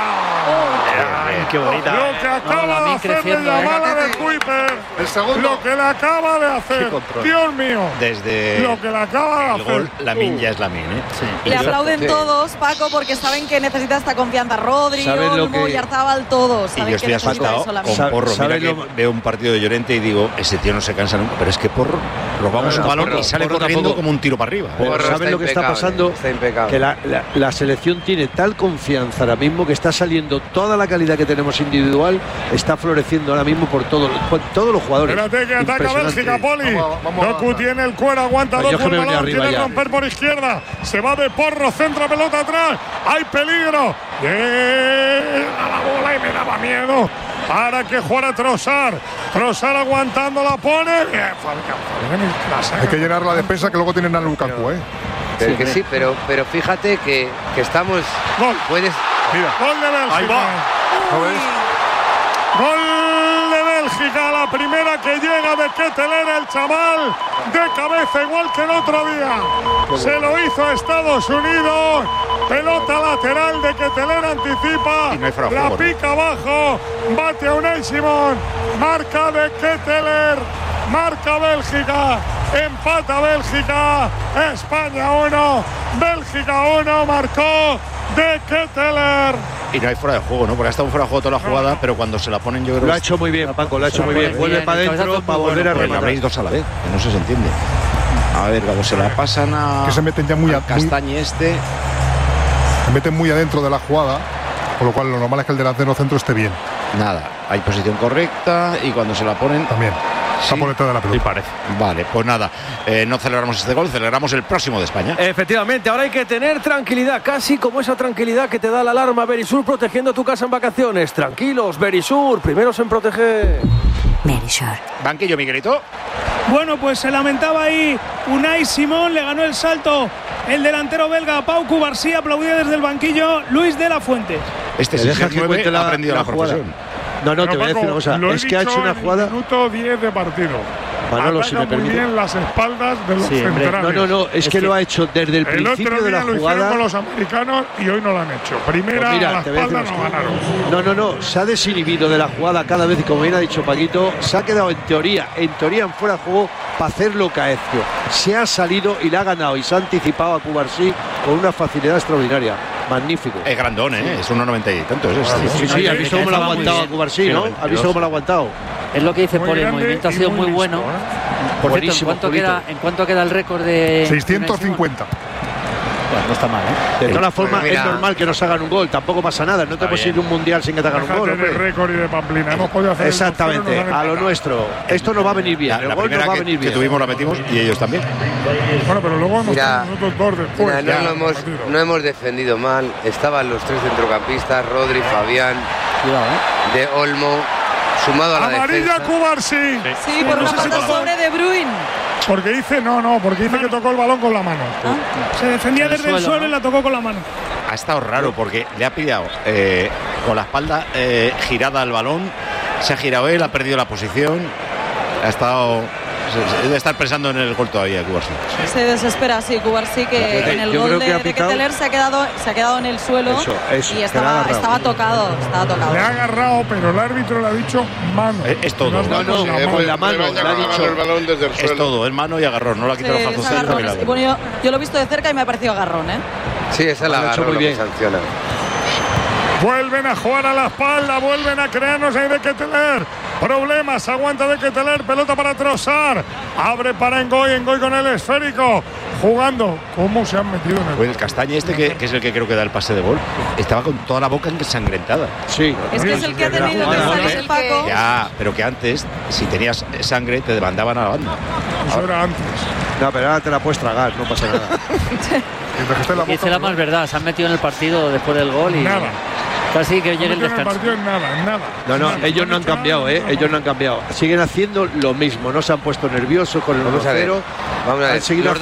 fuera. Ay, qué bonita. Lo que acaba de hacer Yamal a de Kuiper. El segundo. Lo que le acaba de hacer. Dios mío. Desde lo que le acaba de hacer. Gol, Lamine ya es Lamine, ¿eh? Sí. Le aplauden todos, Paco, porque saben que necesita esta confianza. Rodri, Olmo, Oyarzabal, todos. Y yo estoy asustado con Porro. Mira que veo un partido de Llorente y digo, ese tío no se cansa nunca, pero es que Porro robamos un balón y sale corriendo como un tiro para arriba. ¿Sabes lo que está pasando? Que la selección tiene tal confianza ahora mismo que está saliendo toda la calidad que tenemos individual, está floreciendo ahora mismo por todos los jugadores. Espérate que ataca Bélgica, Poli. Doku tiene el cuero, aguanta dos por el balón, quiere romper por izquierda. Se va de Porro, centra pelota atrás. Hay peligro. A la bola y me daba miedo. Para que juega Trossard. Trossard aguantando, la pone. Bien, hay que llenar la defensa que luego tienen a Lukaku, Pero que sí, pero fíjate que estamos. Gol. Puedes. Mira. Gol de Bélgica. Ahí va. Gol de Bélgica, la primera que llega de Ketteler, el chaval de cabeza, igual que el otro día. Se lo hizo a Estados Unidos. Pelota lateral de Ketteler, anticipa. La pica abajo. Bate a Unai Simón. Marca de Ketteler. Marca Bélgica. Empata Bélgica. España 1. Bélgica 1. Marcó de Ketteler. Y no hay fuera de juego, ¿no? Porque ha estado fuera de juego toda la jugada, pero cuando se la ponen yo creo que... Lo ha hecho muy bien, Paco, lo ha hecho muy bien. Vuelve para adentro para volver a rematar. Habréis dos a la vez, que no se entiende. A ver, cuando se la pasan a... Que se meten ya muy... Castañe Se meten muy adentro de la jugada, por lo cual lo normal es que el delantero centro esté bien. Nada, hay posición correcta y cuando se la ponen... También. Está por detrás de la pelota. Sí, parece. Vale, pues nada, no celebramos este gol, celebramos el próximo de España. Efectivamente, ahora hay que tener tranquilidad, casi como esa tranquilidad que te da la alarma Verisur protegiendo tu casa en vacaciones. Tranquilos, Verisur, primeros en proteger. Verisur. Banquillo, Miguelito. Bueno, pues se lamentaba ahí Unai Simón, le ganó el salto el delantero belga Pau Cubarsí, aplaudía desde el banquillo Luis de la Fuente. Este sí ha aprendido la profesión. No, te voy a decir una cosa. Es que ha hecho una jugada. Minuto 10 de partido. Manolo, si me permite. Muy bien las espaldas de los centrales. No, es que lo ha hecho desde el principio de la lo jugada. Con los americanos y hoy no lo han hecho. Primera, pues mira, a la espalda no ganaron. No, se ha desinhibido de la jugada cada vez y como bien ha dicho Paquito, se ha quedado en teoría en fuera de juego para hacer lo que ha hecho. Se ha salido y la ha ganado y se ha anticipado a Cubarsí con una facilidad extraordinaria. Magnífico. Es grandón, Es 1,90 y tanto. Sí, ha visto cómo lo ha aguantado a Cubarsí, ¿no? Ha visto cómo lo ha aguantado. Es lo que dice Poli, el movimiento ha sido muy bueno. Por cierto, ¿en cuánto queda el récord de 650? Bueno, no está mal, ¿eh? De todas formas, es normal que nos hagan un gol. Tampoco pasa nada. No te puedes ir a un mundial sin que te hagan un gol. De récord y de Pamplina. Hemos podido hacer exactamente, a lo nuestro. Esto nos va a venir bien. La primera va a venir que bien. tuvimos la metimos y ellos también. Bueno, pero luego hemos nosotros dos después. No hemos defendido mal. Estaban los tres centrocampistas, Rodri, Fabián, de Olmo, sumado a la amarilla defensa. Cubarsí. Sí, por una falta sobre De Bruyne. Porque dice porque dice que tocó el balón con la mano. Se defendía desde el suelo y la tocó con la mano. Ha estado raro porque le ha pillado con la espalda girada al balón, se ha girado él, ha perdido la posición, ha estado... Debe estar pensando en el gol todavía, Cubarsí. Se desespera, sí, Cubarsí, que en el gol de Ketteler se ha quedado en el suelo y estaba tocado. Le ha agarrado, pero el árbitro le ha dicho mano. Es todo. Con la mano le ha dicho el balón desde el suelo. Es todo, es mano y agarrón, no lo ha quitado los calzoncillos. Y bueno, yo lo he visto de cerca y me ha parecido agarrón, ¿eh? Sí, esa es la agarrón que sanciona. Vuelven a jugar a la espalda, vuelven a crearnos ahí de Ketteler. Problemas, aguanta de Ketteler, pelota para Trossard. Abre para Engoy con el esférico. Jugando. ¿Cómo se han metido en el Pues el Castañe que es el que creo que da el pase de gol, estaba con toda la boca ensangrentada. Sí. Es que es el que ha tenido que salir Paco. Ya, pero que antes, si tenías sangre, te mandaban a la banda. Eso era antes. No, pero ahora te la puedes tragar, no pasa nada. Dice la más verdad, se han metido en el partido después del gol y... Nada. Casi que llegue el descanso. Nada. Ellos no han cambiado, ellos no han cambiado. Siguen haciendo lo mismo, no se han puesto nerviosos con el 1-0. Vamos a ver, los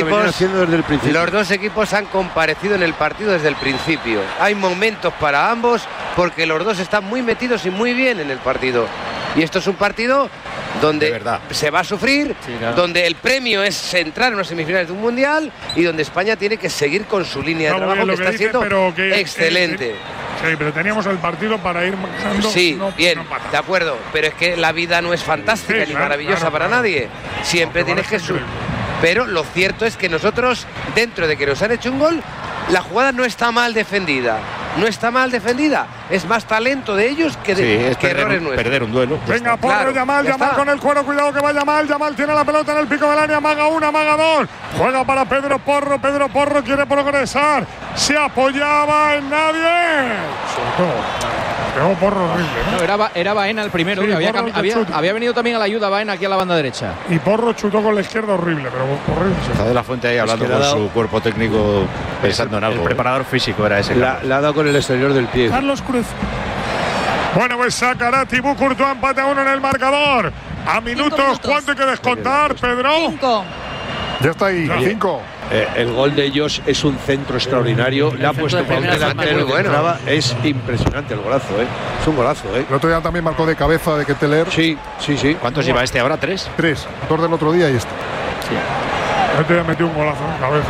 dos equipos han comparecido en el partido desde el principio. Hay momentos para ambos porque los dos están muy metidos y muy bien en el partido. Y esto es un partido donde se va a sufrir, donde el premio es entrar en unas semifinales de un mundial y donde España tiene que seguir con su línea de trabajo que está siendo excelente. Sí, pero teníamos el partido para ir ganando. Sí, bien, de acuerdo. Pero es que la vida no es fantástica ni maravillosa para nadie. Siempre tienes que subir. Pero lo cierto es que nosotros, dentro de que nos han hecho un gol, la jugada no está mal defendida. No está mal defendida. Es más talento de ellos que errores nuestros. Perder un duelo. Venga, Porro, Yamal con el cuero. Cuidado que va Yamal. Yamal tiene la pelota en el pico del área. Amaga una, amaga dos. Juega para Pedro Porro. Pedro Porro quiere progresar. Se apoyaba en nadie. Pegó Porro horrible, ¿no? No, era Baena el primero. Sí, había venido también a la ayuda Baena aquí a la banda derecha. Y Porro chutó con la izquierda horrible, pero horrible. Está de la Fuente ahí hablando con su cuerpo técnico, pensando en algo. El preparador físico era ese. La ha dado con el exterior del pie. Carlos Cruz. Bueno, pues sacará Thibaut Courtois, empate a 1 en el marcador. A minutos, ¿cuánto hay que descontar, Pedro? 5. Ya está ahí, 5. El gol de ellos es un centro extraordinario. Le ha puesto para un delantero que entraba. Es impresionante el golazo, Es un golazo, El otro día también marcó de cabeza de Ketteler. Sí. ¿Cuántos lleva este ahora? ¿3? 3. 2 del otro día y este. Sí. Este ya metió un golazo en cabeza.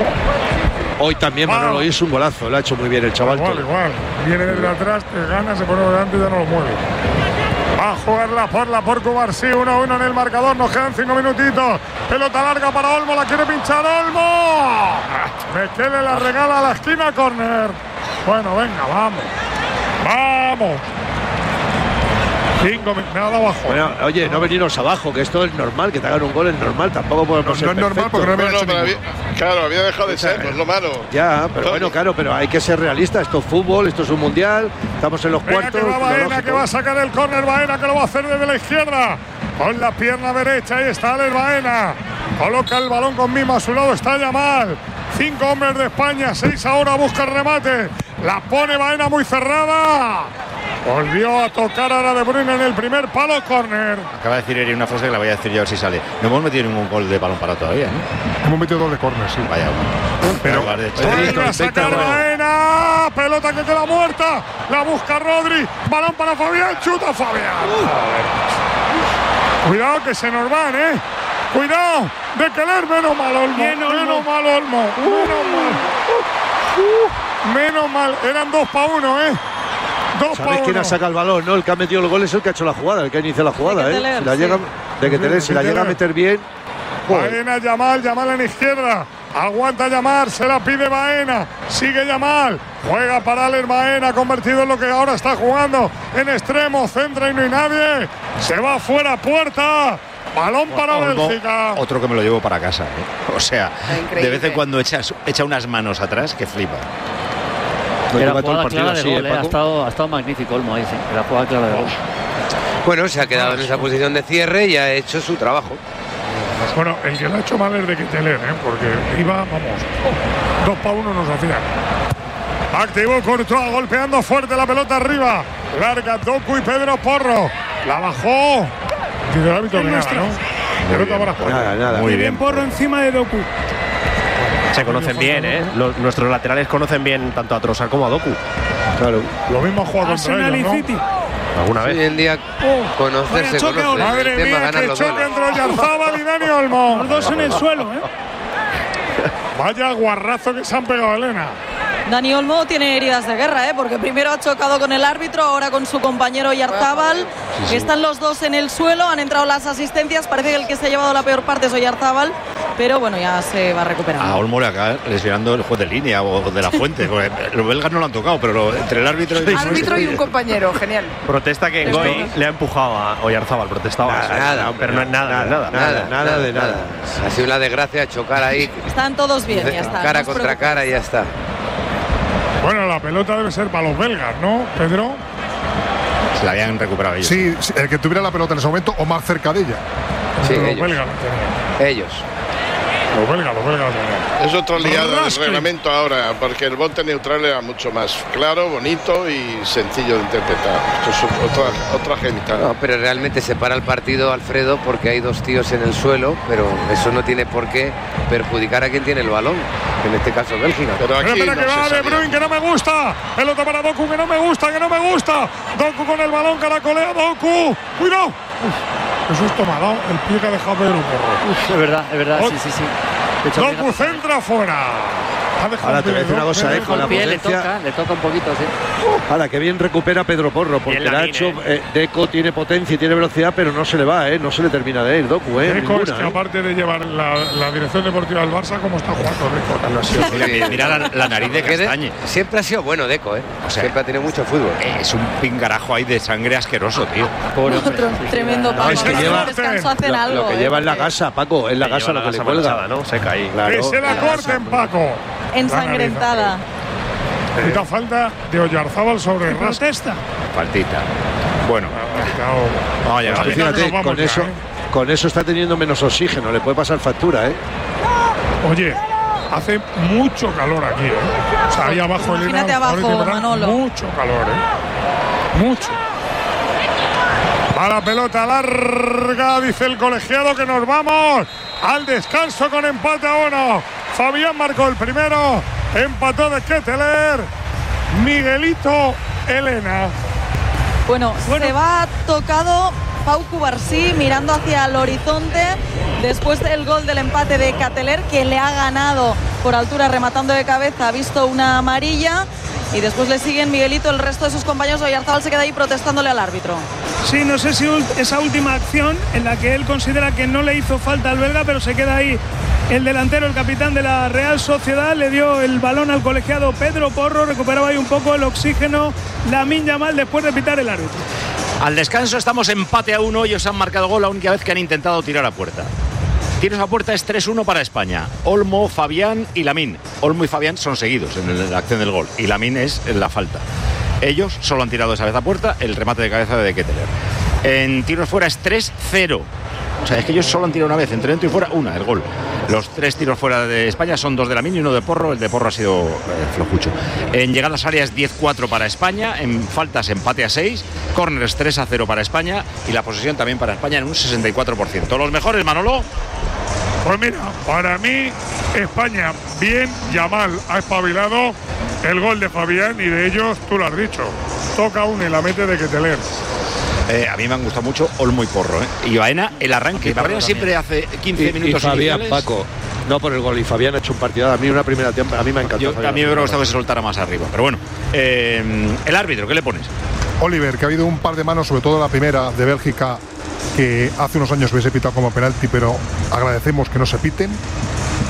Hoy también Manolo, hoy es un golazo. Lo ha hecho muy bien el chaval. Igual. Viene desde atrás, te gana, se pone delante y ya no lo mueve. Va a jugarla por Cubarsí, 1-1 en el marcador, nos quedan 5 minutitos. Pelota larga para Olmo, la quiere pinchar Olmo. Mekele la regala a la esquina, córner. Bueno, venga, vamos. 5 minutos, me ha dado abajo. Bueno, oye, no venirnos abajo, que esto es normal, que te hagan un gol es normal, tampoco podemos ser no es normal porque no había hecho Claro, había dejado de ser, no es lo malo. Ya, pero bueno, claro, pero hay que ser realista, esto es fútbol, esto es un mundial, estamos en los cuartos. Que va Baena, que va a sacar el córner, Baena que lo va a hacer desde la izquierda, con la pierna derecha, ahí está Alex Baena, coloca el balón con mimo, a su lado está Yamal, 5 hombres de España, 6 ahora, busca el remate, la pone Baena muy cerrada. Volvió a tocar ahora De Bruyne en el primer palo, córner. Acaba de decir Eri una frase que la voy a decir yo a ver si sale. No hemos metido ningún gol de balón parado todavía, Hemos metido 2 de córner, sí. Vaya. Pero vuelve a sacar Baena. Pelota que queda muerta. La busca Rodri. Balón para Fabián. Chuta Fabián. Cuidado que se nos van, Cuidado. De Keller, menos mal Olmo. Menos mal. Eran 2 para 1, ¿Sabes quién ha sacado el balón? No, el que ha metido el gol es el que ha hecho la jugada, el que inicia la jugada, Si la llega a meter bien. Baena, Yamal en izquierda. Aguanta Yamal, se la pide Baena. Sigue Yamal. Juega para Alex Baena, convertido en lo que ahora está jugando. En extremo, centra y no hay nadie. Se va fuera, puerta. Balón para Bélgica. Otro que me lo llevo para casa, O sea, de vez en cuando echa unas manos atrás que flipa. Era jugada clara de gol, ha estado magnífico Olmo ahí, sí. Era jugada clara de gol. Bueno, se ha quedado en esa posición de cierre y ha hecho su trabajo. Bueno, el que lo ha hecho mal es de Keteler, porque iba, vamos, 2-1 nos hacían. Activó Courtois, golpeando fuerte la pelota arriba. Larga Doku y Pedro Porro. La bajó. Y del árbitro de nada, ¿no? Pelota para jugar. Nada. Muy bien. Porro encima de Doku. Se conocen bien, nuestros laterales conocen bien tanto a Trossard como a Doku. Claro. Lo mismo ha jugado contra ellos, ¿no? City. ¿Alguna vez? Hoy en día conocerse, conoce. Madre mía, que choque entre Oyarzábal y Dani Olmo. Los dos en el suelo, Vaya guarrazo que se han pegado, Elena. Dani Olmo tiene heridas de guerra, porque primero ha chocado con el árbitro, ahora con su compañero Oyarzábal. Sí. Están los dos en el suelo, han entrado las asistencias. Parece que el que se ha llevado la peor parte es Oyarzábal, pero bueno, ya se va recuperando. A Olmo le acaba lesionando el juez de línea o de la fuente. Los belgas no lo han tocado, pero entre el árbitro y un compañero, genial. Protesta que Ngoy le ha empujado a Oyarzábal, protestaba. Nada, pero no es nada de nada. Ha sido una desgracia chocar ahí. Están todos bien, ya está. Cara contra cara y ya está. Bueno, la pelota debe ser para los belgas, ¿no, Pedro? Se la habían recuperado ellos. Sí, el que tuviera la pelota en ese momento o más cerca de ella. Sí, los ellos. belgas Ellos. Los belgas. Es otro liado del reglamento ahora, porque el bote neutral era mucho más claro, bonito y sencillo de interpretar. Esto es otra genital. No, pero realmente se para el partido, Alfredo, porque hay dos tíos en el suelo, pero eso no tiene por qué perjudicar a quien tiene el balón, que en este caso Bélgica. Pero aquí espera que va De Bruyne, que no me gusta. Pelota para Doku, que no me gusta. Doku con el balón, caracolea Doku. ¡Cuidado! Qué susto me ha dado el pie que ha dejado Pedro Porro. Es verdad, sí. Doku centra fuera. Ahora te voy a decir una cosa, con la potencia. Le toca un poquito, sí. Ahora, que bien recupera Pedro Porro, porque le ha hecho. Deco tiene potencia y tiene velocidad, pero no se le va, no se le termina de ir, Doku, Deco es que aparte de llevar la dirección deportiva del Barça, ¿cómo está jugando Deco? Mira la nariz de Castañe. Siempre ha sido bueno Deco, O sea, siempre ha tenido mucho fútbol. Es un pingarajo ahí de sangre asqueroso, tío. Otro tremendo Paco. Es que lo que lleva en la gasa, Paco, es la gasa lo que le cuelga, ¿no? Se cae. Que se la corten, Paco. Ensangrentada. Necesita falta de Oyarzábal sobre el protesta. Faltita. Bueno, vamos a llegar. Fíjate, con eso está teniendo menos oxígeno, le puede pasar factura, Oye, hace mucho calor aquí, O sea, ahí abajo, imagínate abajo, Manolo. Mucho calor, Mucho. Va la pelota larga, dice el colegiado que nos vamos al descanso con empate a 1. Fabián marcó el primero, empató de Keteler, Miguelito, Elena. Bueno, se va tocado Pau Cubarsí mirando hacia el horizonte después del gol del empate de Keteler, que le ha ganado por altura rematando de cabeza, ha visto una amarilla. Y después le siguen Miguelito, el resto de sus compañeros. Oyarzábal se queda ahí protestándole al árbitro. Sí, no sé si esa última acción en la que él considera que no le hizo falta al belga, pero se queda ahí el delantero, el capitán de la Real Sociedad. Le dio el balón al colegiado Pedro Porro, recuperaba ahí un poco el oxígeno Lamine Yamal después de pitar el árbitro. Al descanso estamos empate a 1, ellos han marcado gol la única vez que han intentado tirar a puerta. Tiros a puerta es 3-1 para España. Olmo, Fabián y Lamine. Olmo y Fabián son seguidos en la acción del gol y Lamine es en la falta. Ellos solo han tirado esa vez a puerta, el remate de cabeza de Keteler. En tiros fuera es 3-0. O sea, es que ellos solo han tirado una vez, entre dentro y fuera, el gol. Los 3 tiros fuera de España son 2 de Lamine y 1 de Porro. El de Porro ha sido flojucho. En llegadas áreas 10-4 para España, en faltas empate a 6, córneres 3-0 para España y la posesión también para España en un 64%. Los mejores, Manolo. Pues mira, para mí España bien, Yamal ha espabilado, el gol de Fabián y de ellos tú lo has dicho, toca uno y la mete de Keteler. A mí me han gustado mucho Olmo y Porro, y Baena el arranque. Baena siempre hace 15 minutos y Fabián, Paco, no por el gol, y Fabián ha hecho un partido. A mí una primera tiempo, a mí me ha encantado. A mí me hubiera gustado que se soltara más arriba, pero bueno. El árbitro, ¿qué le pones? Oliver, que ha habido un par de manos, sobre todo la primera de Bélgica, que hace unos años hubiese pitado como penalti, pero agradecemos que no se piten.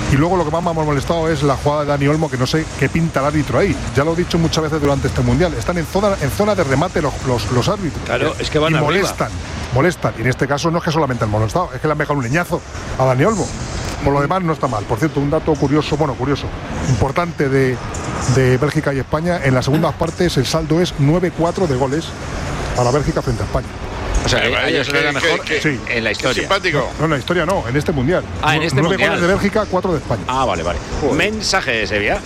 Y luego lo que más me ha molestado es la jugada de Dani Olmo, que no sé qué pinta el árbitro ahí. Ya lo he dicho muchas veces durante este Mundial. Están en zona de remate los árbitros. Claro, es que van y arriba. molestan. Y en este caso no es que solamente el molestado, es que le han pegado un leñazo a Dani Olmo. Por lo demás no está mal. Por cierto, un dato curioso, importante de Bélgica y España. En las segundas partes el saldo es 9-4 de goles para Bélgica frente a España. O sea, ellos lo era mejor sí. En la historia. Simpático. No, en la historia no, en este Mundial. En este 9 Mundial. goles de Bélgica, 4 de España. Vale. Mensaje de Sevilla.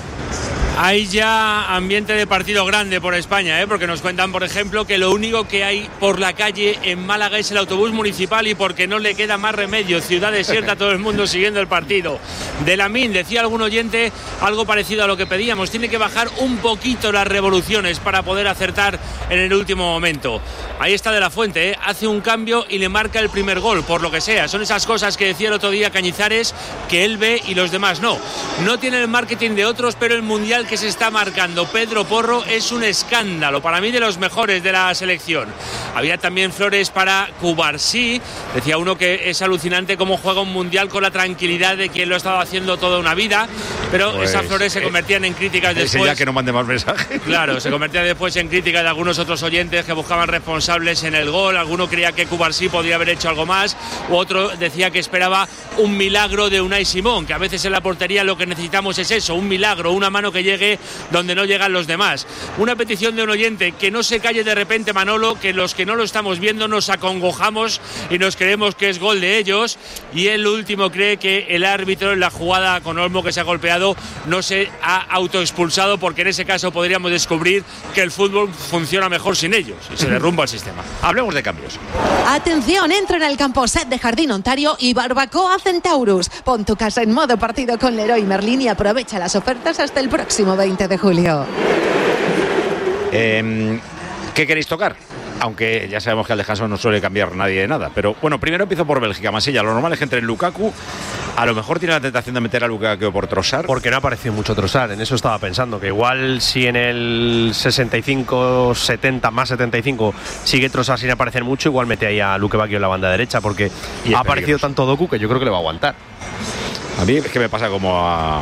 Hay ya ambiente de partido grande por España, porque nos cuentan, por ejemplo, que lo único que hay por la calle en Málaga es el autobús municipal y porque no le queda más remedio. Ciudad desierta, todo el mundo siguiendo el partido. De Lamine, decía algún oyente algo parecido a lo que pedíamos. Tiene que bajar un poquito las revoluciones para poder acertar en el último momento. Ahí está De La Fuente, hace un cambio y le marca el primer gol, por lo que sea. Son esas cosas que decía el otro día Cañizares, que él ve y los demás no. No tiene el marketing de otros, pero el mundial que se está marcando Pedro Porro es un escándalo, para mí de los mejores de la selección. Había también flores para Cubarsí, decía uno que es alucinante cómo juega un mundial con la tranquilidad de quien lo ha estado haciendo toda una vida, pero pues, esas flores se convertían en críticas después. Ya que no mande más mensajes. Claro, se convertían después en críticas de algunos otros oyentes que buscaban responsables en el gol. Alguno creía que Cubarsí podría haber hecho algo más, u otro decía que esperaba un milagro de Unai Simón, que a veces en la portería lo que necesitamos es eso, un milagro, una mano que llegue donde no llegan los demás. Una petición de un oyente, que no se calle de repente Manolo, que los que no lo estamos viendo nos acongojamos y nos creemos que es gol de ellos, y el último cree que el árbitro en la jugada con Olmo que se ha golpeado no se ha autoexpulsado, porque en ese caso podríamos descubrir que el fútbol funciona mejor sin ellos y se derrumba el sistema. Hablemos de cambios. Atención, entra en el campo set de Jardín Ontario y Barbacoa Centaurus. Pon tu casa en modo partido con Leroy Merlin y aprovecha las ofertas hasta el próximo 20 de julio. ¿Qué queréis tocar? Aunque ya sabemos que al descanso no suele cambiar nadie de nada. Pero bueno, primero empiezo por Bélgica. Masilla, lo normal es que entre en Lukaku. A lo mejor tiene la tentación de meter a Lukaku por Trossard. Porque no ha aparecido mucho Trossard. En eso estaba pensando. Que igual si en el 65, 70, más 75 sigue Trossard sin aparecer mucho, igual mete ahí a Lukaku en la banda derecha. Porque ha aparecido tanto Doku que yo creo que le va a aguantar. A mí es que me pasa como a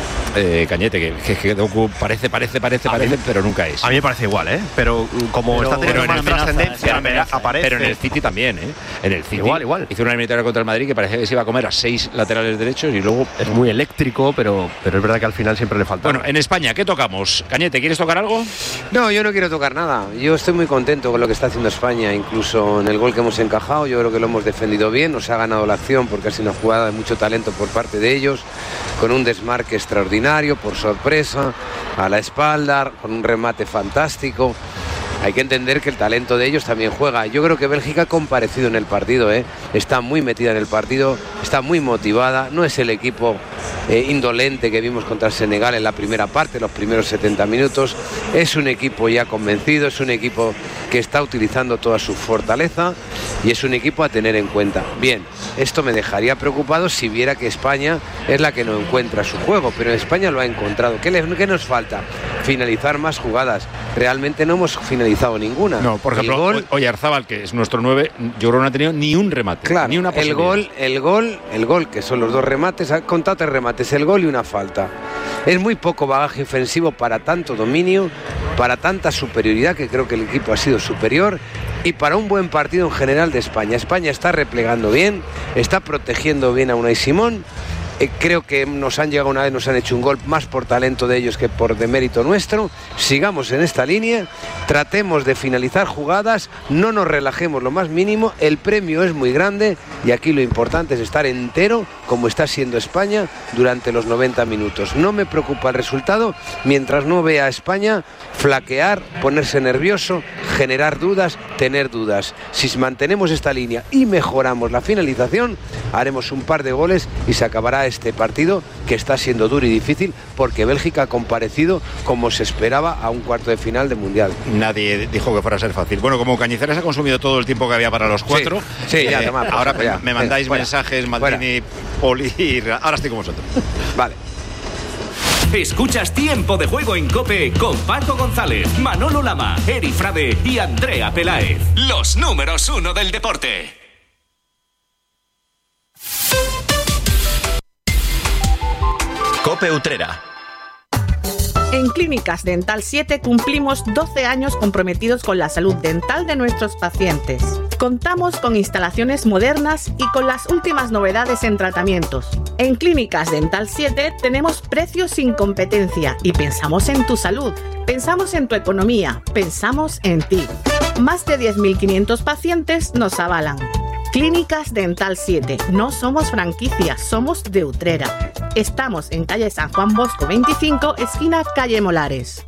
Cañete, que Doku parece, pero nunca es. A mí me parece igual, pero como está teniendo más trascendencia, aparece. Pero en el City también, En el City igual. Hizo una eliminatoria contra el Madrid que parecía que se iba a comer a 6 laterales derechos y luego es muy eléctrico, pero es verdad que al final siempre le falta. Bueno, en España, ¿qué tocamos? Cañete, ¿quieres tocar algo? No, yo no quiero tocar nada. Yo estoy muy contento con lo que está haciendo España, incluso en el gol que hemos encajado. Yo creo que lo hemos defendido bien, nos ha ganado la acción porque ha sido una jugada de mucho talento por parte de ellos, con un desmarque extraordinario, por sorpresa, a la espalda, con un remate fantástico. Hay que entender que el talento de ellos también juega. Yo creo que Bélgica ha comparecido en el partido, está muy metida en el partido, está muy motivada. No es el equipo indolente que vimos contra el Senegal en la primera parte, los primeros 70 minutos. Es un equipo ya convencido, es un equipo que está utilizando toda su fortaleza y es un equipo a tener en cuenta. Bien, esto me dejaría preocupado si viera que España es la que no encuentra su juego, pero España lo ha encontrado. ¿Qué nos falta? Finalizar más jugadas. Realmente no hemos finalizado ninguna. No, por ejemplo, Oyarzábal, que es nuestro 9, yo creo que no ha tenido ni un remate, claro, ni una posibilidad. El gol, que son los dos remates, ha contado 3 remates, el gol y una falta. Es muy poco bagaje ofensivo para tanto dominio, para tanta superioridad, que creo que el equipo ha sido superior, y para un buen partido en general de España. España está replegando bien, está protegiendo bien a Unai Simón. Creo que nos han llegado una vez, nos han hecho un gol más por talento de ellos que por demérito nuestro. Sigamos en esta línea, tratemos de finalizar jugadas, no nos relajemos lo más mínimo. El premio es muy grande y aquí lo importante es estar entero, como está siendo España durante los 90 minutos. No me preocupa el resultado mientras no vea a España flaquear, ponerse nervioso, generar dudas, tener dudas. Si mantenemos esta línea y mejoramos la finalización, haremos un par de goles y se acabará este partido, que está siendo duro y difícil, porque Bélgica ha comparecido como se esperaba a un cuarto de final de Mundial. Nadie dijo que fuera a ser fácil. Bueno, como Cañizares ha consumido todo el tiempo que había para los 4, sí, ya, ahora ya, me mandáis mensajes, Maldini, Poli, ahora estoy con vosotros. Vale. Escuchas Tiempo de Juego en COPE con Paco González, Manolo Lama, Eri Frade y Andrea Peláez. Los números 1 del deporte. COPE Utrera. En Clínicas Dental 7 cumplimos 12 años comprometidos con la salud dental de nuestros pacientes. Contamos con instalaciones modernas y con las últimas novedades en tratamientos. En Clínicas Dental 7 tenemos precios sin competencia y pensamos en tu salud, pensamos en tu economía, pensamos en ti. Más de 10.500 pacientes nos avalan. Clínicas Dental 7. No somos franquicias, somos de Utrera. Estamos en calle San Juan Bosco 25, esquina calle Molares.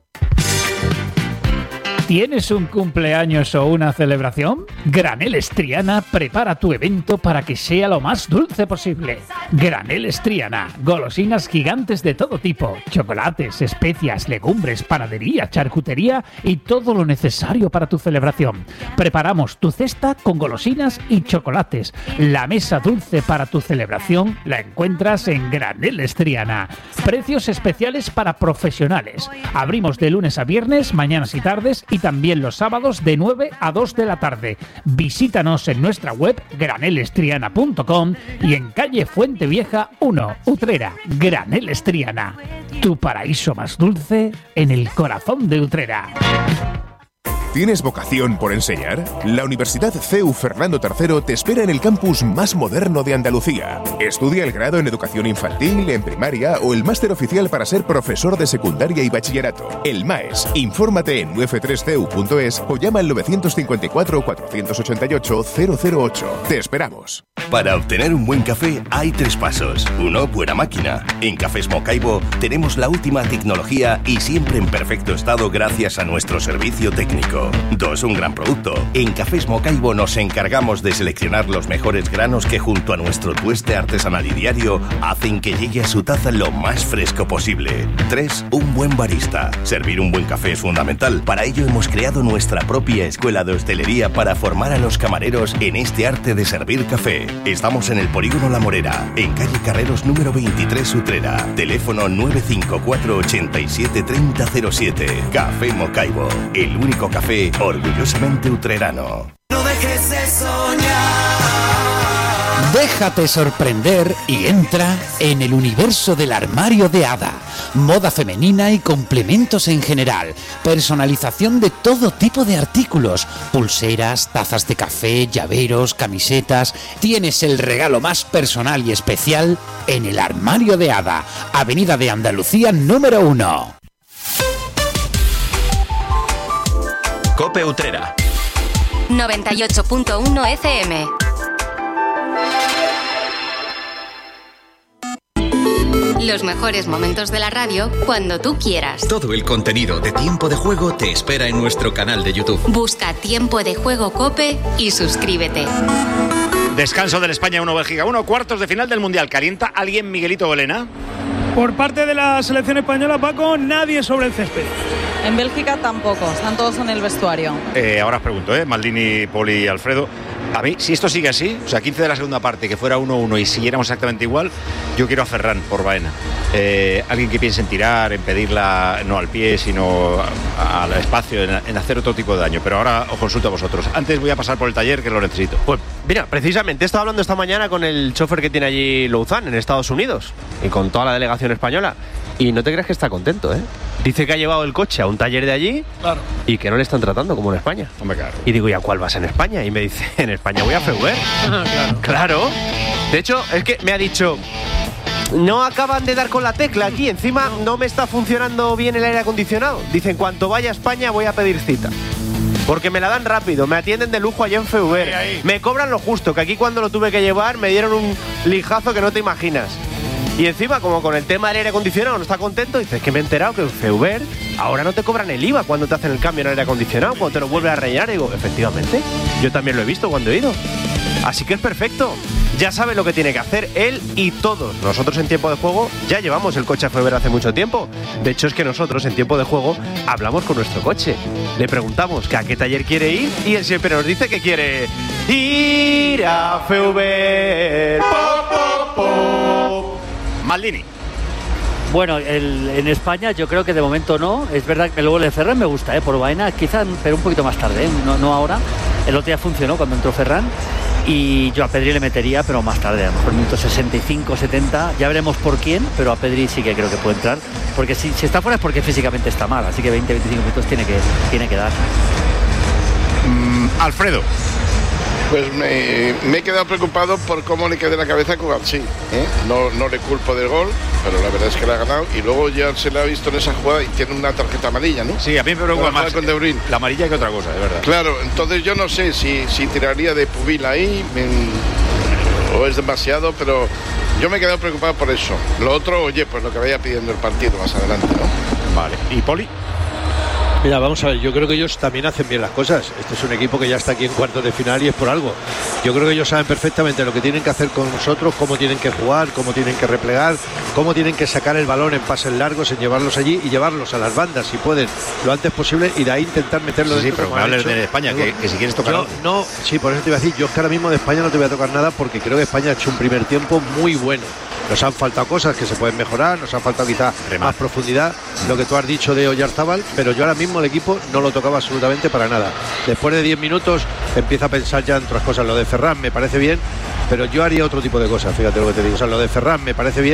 ¿Tienes un cumpleaños o una celebración? Graneles Triana prepara tu evento para que sea lo más dulce posible. Graneles Triana, golosinas gigantes de todo tipo, chocolates, especias, legumbres, panadería, charcutería y todo lo necesario para tu celebración. Preparamos tu cesta con golosinas y chocolates. La mesa dulce para tu celebración la encuentras en Graneles Triana. Precios especiales para profesionales. Abrimos de lunes a viernes, mañanas y tardes, y también los sábados de 9 a 2 de la tarde. Visítanos en nuestra web granelestriana.com y en calle Fuente Vieja 1, Utrera. Graneles Triana, tu paraíso más dulce en el corazón de Utrera. ¿Tienes vocación por enseñar? La Universidad CEU Fernando III te espera en el campus más moderno de Andalucía. Estudia el grado en educación infantil, en primaria o el máster oficial para ser profesor de secundaria y bachillerato. El MAES. Infórmate en uf3ceu.es o llama al 954 488 008. Te esperamos. Para obtener un buen café hay 3 pasos. 1, buena máquina. En Cafés Mocaibo tenemos la última tecnología y siempre en perfecto estado gracias a nuestro servicio técnico. 2, un gran producto. En Cafés Mocaibo nos encargamos de seleccionar los mejores granos que junto a nuestro tueste artesanal y diario hacen que llegue a su taza lo más fresco posible. 3, un buen barista. Servir un buen café es fundamental. Para ello hemos creado nuestra propia escuela de hostelería para formar a los camareros en este arte de servir café. Estamos en el Polígono La Morera, en calle Carreros número 23 Utrera. Teléfono 954 87 3007. Café Mocaibo, el único café orgullosamente utrerano. No dejes de soñar. Déjate sorprender y entra en el universo del armario de Ada. Moda femenina y complementos en general. Personalización de todo tipo de artículos. Pulseras, tazas de café, llaveros, camisetas. Tienes el regalo más personal y especial en el armario de Ada. Avenida de Andalucía número 1. COPE Utrera 98.1 FM. Los mejores momentos de la radio cuando tú quieras. Todo el contenido de Tiempo de Juego te espera en nuestro canal de YouTube. Busca Tiempo de Juego COPE y suscríbete. Descanso del España 1, Bélgica 1, cuartos de final del Mundial. ¿Calienta alguien Miguelito Bolena? Por parte de la selección española, Paco, nadie sobre el césped. En Bélgica tampoco, están todos en el vestuario. Ahora os pregunto, Maldini, Poli y Alfredo. A mí, si esto sigue así, o sea, 15 de la segunda parte, que fuera 1-1 y siguiéramos exactamente igual, yo quiero a Ferran por Baena. Alguien que piense en tirar, en pedirla no al pie, sino al espacio, en hacer otro tipo de daño. Pero ahora os consulto a vosotros. Antes voy a pasar por el taller, que lo necesito. Pues mira, precisamente he estado hablando esta mañana con el chofer que tiene allí Louzán, en Estados Unidos, y con toda la delegación española. Y no te creas que está contento, ¿eh? Dice que ha llevado el coche a un taller de allí, claro, y que no le están tratando como en España. Hombre, claro. Y digo, ¿y a cuál vas en España? Y me dice, en España voy a Feuer. Claro. De hecho, es que me ha dicho, no acaban de dar con la tecla aquí, encima no me está funcionando bien el aire acondicionado. Dice, en cuanto vaya a España voy a pedir cita. Porque me la dan rápido, me atienden de lujo allá en Feuer. Me cobran lo justo, que aquí cuando lo tuve que llevar me dieron un lijazo que no te imaginas. Y encima, como con el tema del aire acondicionado no está contento, dices que me he enterado que en Feuer ahora no te cobran el IVA cuando te hacen el cambio en el aire acondicionado, cuando te lo vuelven a rellenar. Y digo, efectivamente, yo también lo he visto cuando he ido. Así que es perfecto. Ya sabe lo que tiene que hacer él y todos. Nosotros en Tiempo de Juego ya llevamos el coche a Feuer hace mucho tiempo. De hecho, es que nosotros en Tiempo de Juego hablamos con nuestro coche. Le preguntamos que a qué taller quiere ir y él siempre nos dice que quiere ir a Feuer. Maldini. Bueno, en España yo creo que de momento no. Es verdad que luego el de Ferran me gusta, por Baena, quizá, pero un poquito más tarde, no ahora. El otro día funcionó cuando entró Ferran. Y yo a Pedri le metería, pero más tarde, a lo mejor minutos 65, 70, ya veremos por quién, pero a Pedri sí que creo que puede entrar, porque si está fuera es porque físicamente está mal, así que 20, 25 minutos tiene que dar. Alfredo. Pues me he quedado preocupado por cómo le quedé la cabeza a Cubarsí, ¿eh? No le culpo del gol, pero la verdad es que le ha ganado. Y luego ya se le ha visto en esa jugada y tiene una tarjeta amarilla, ¿no? Sí, a mí me preocupa más con De Bruyne. La amarilla que otra cosa, de verdad. Claro, entonces yo no sé si tiraría de Pubil ahí o es demasiado, pero yo me he quedado preocupado por eso. Lo otro, oye, pues lo que vaya pidiendo el partido más adelante, ¿no? Vale. ¿Y Poli? Mira, vamos a ver, yo creo que ellos también hacen bien las cosas. Este es un equipo que ya está aquí en cuartos de final y es por algo. Yo creo que ellos saben perfectamente lo que tienen que hacer con nosotros, cómo tienen que jugar, cómo tienen que replegar, cómo tienen que sacar el balón en pases largos, en llevarlos allí y llevarlos a las bandas si pueden lo antes posible y de ahí intentar meterlo dentro. Sí, pero me hables de España, que si quieres tocar algo. No, sí, por eso te iba a decir, yo es que ahora mismo de España no te voy a tocar nada porque creo que España ha hecho un primer tiempo muy bueno. Nos han faltado cosas que se pueden mejorar, nos han faltado quizá más profundidad, lo que tú has dicho de Oyarzábal, pero yo ahora mismo el equipo no lo tocaba absolutamente para nada. Después de 10 minutos empieza a pensar ya en otras cosas. Lo de Ferran me parece bien, pero yo haría otro tipo de cosas, fíjate lo que te digo. O sea, lo de Ferran me parece bien,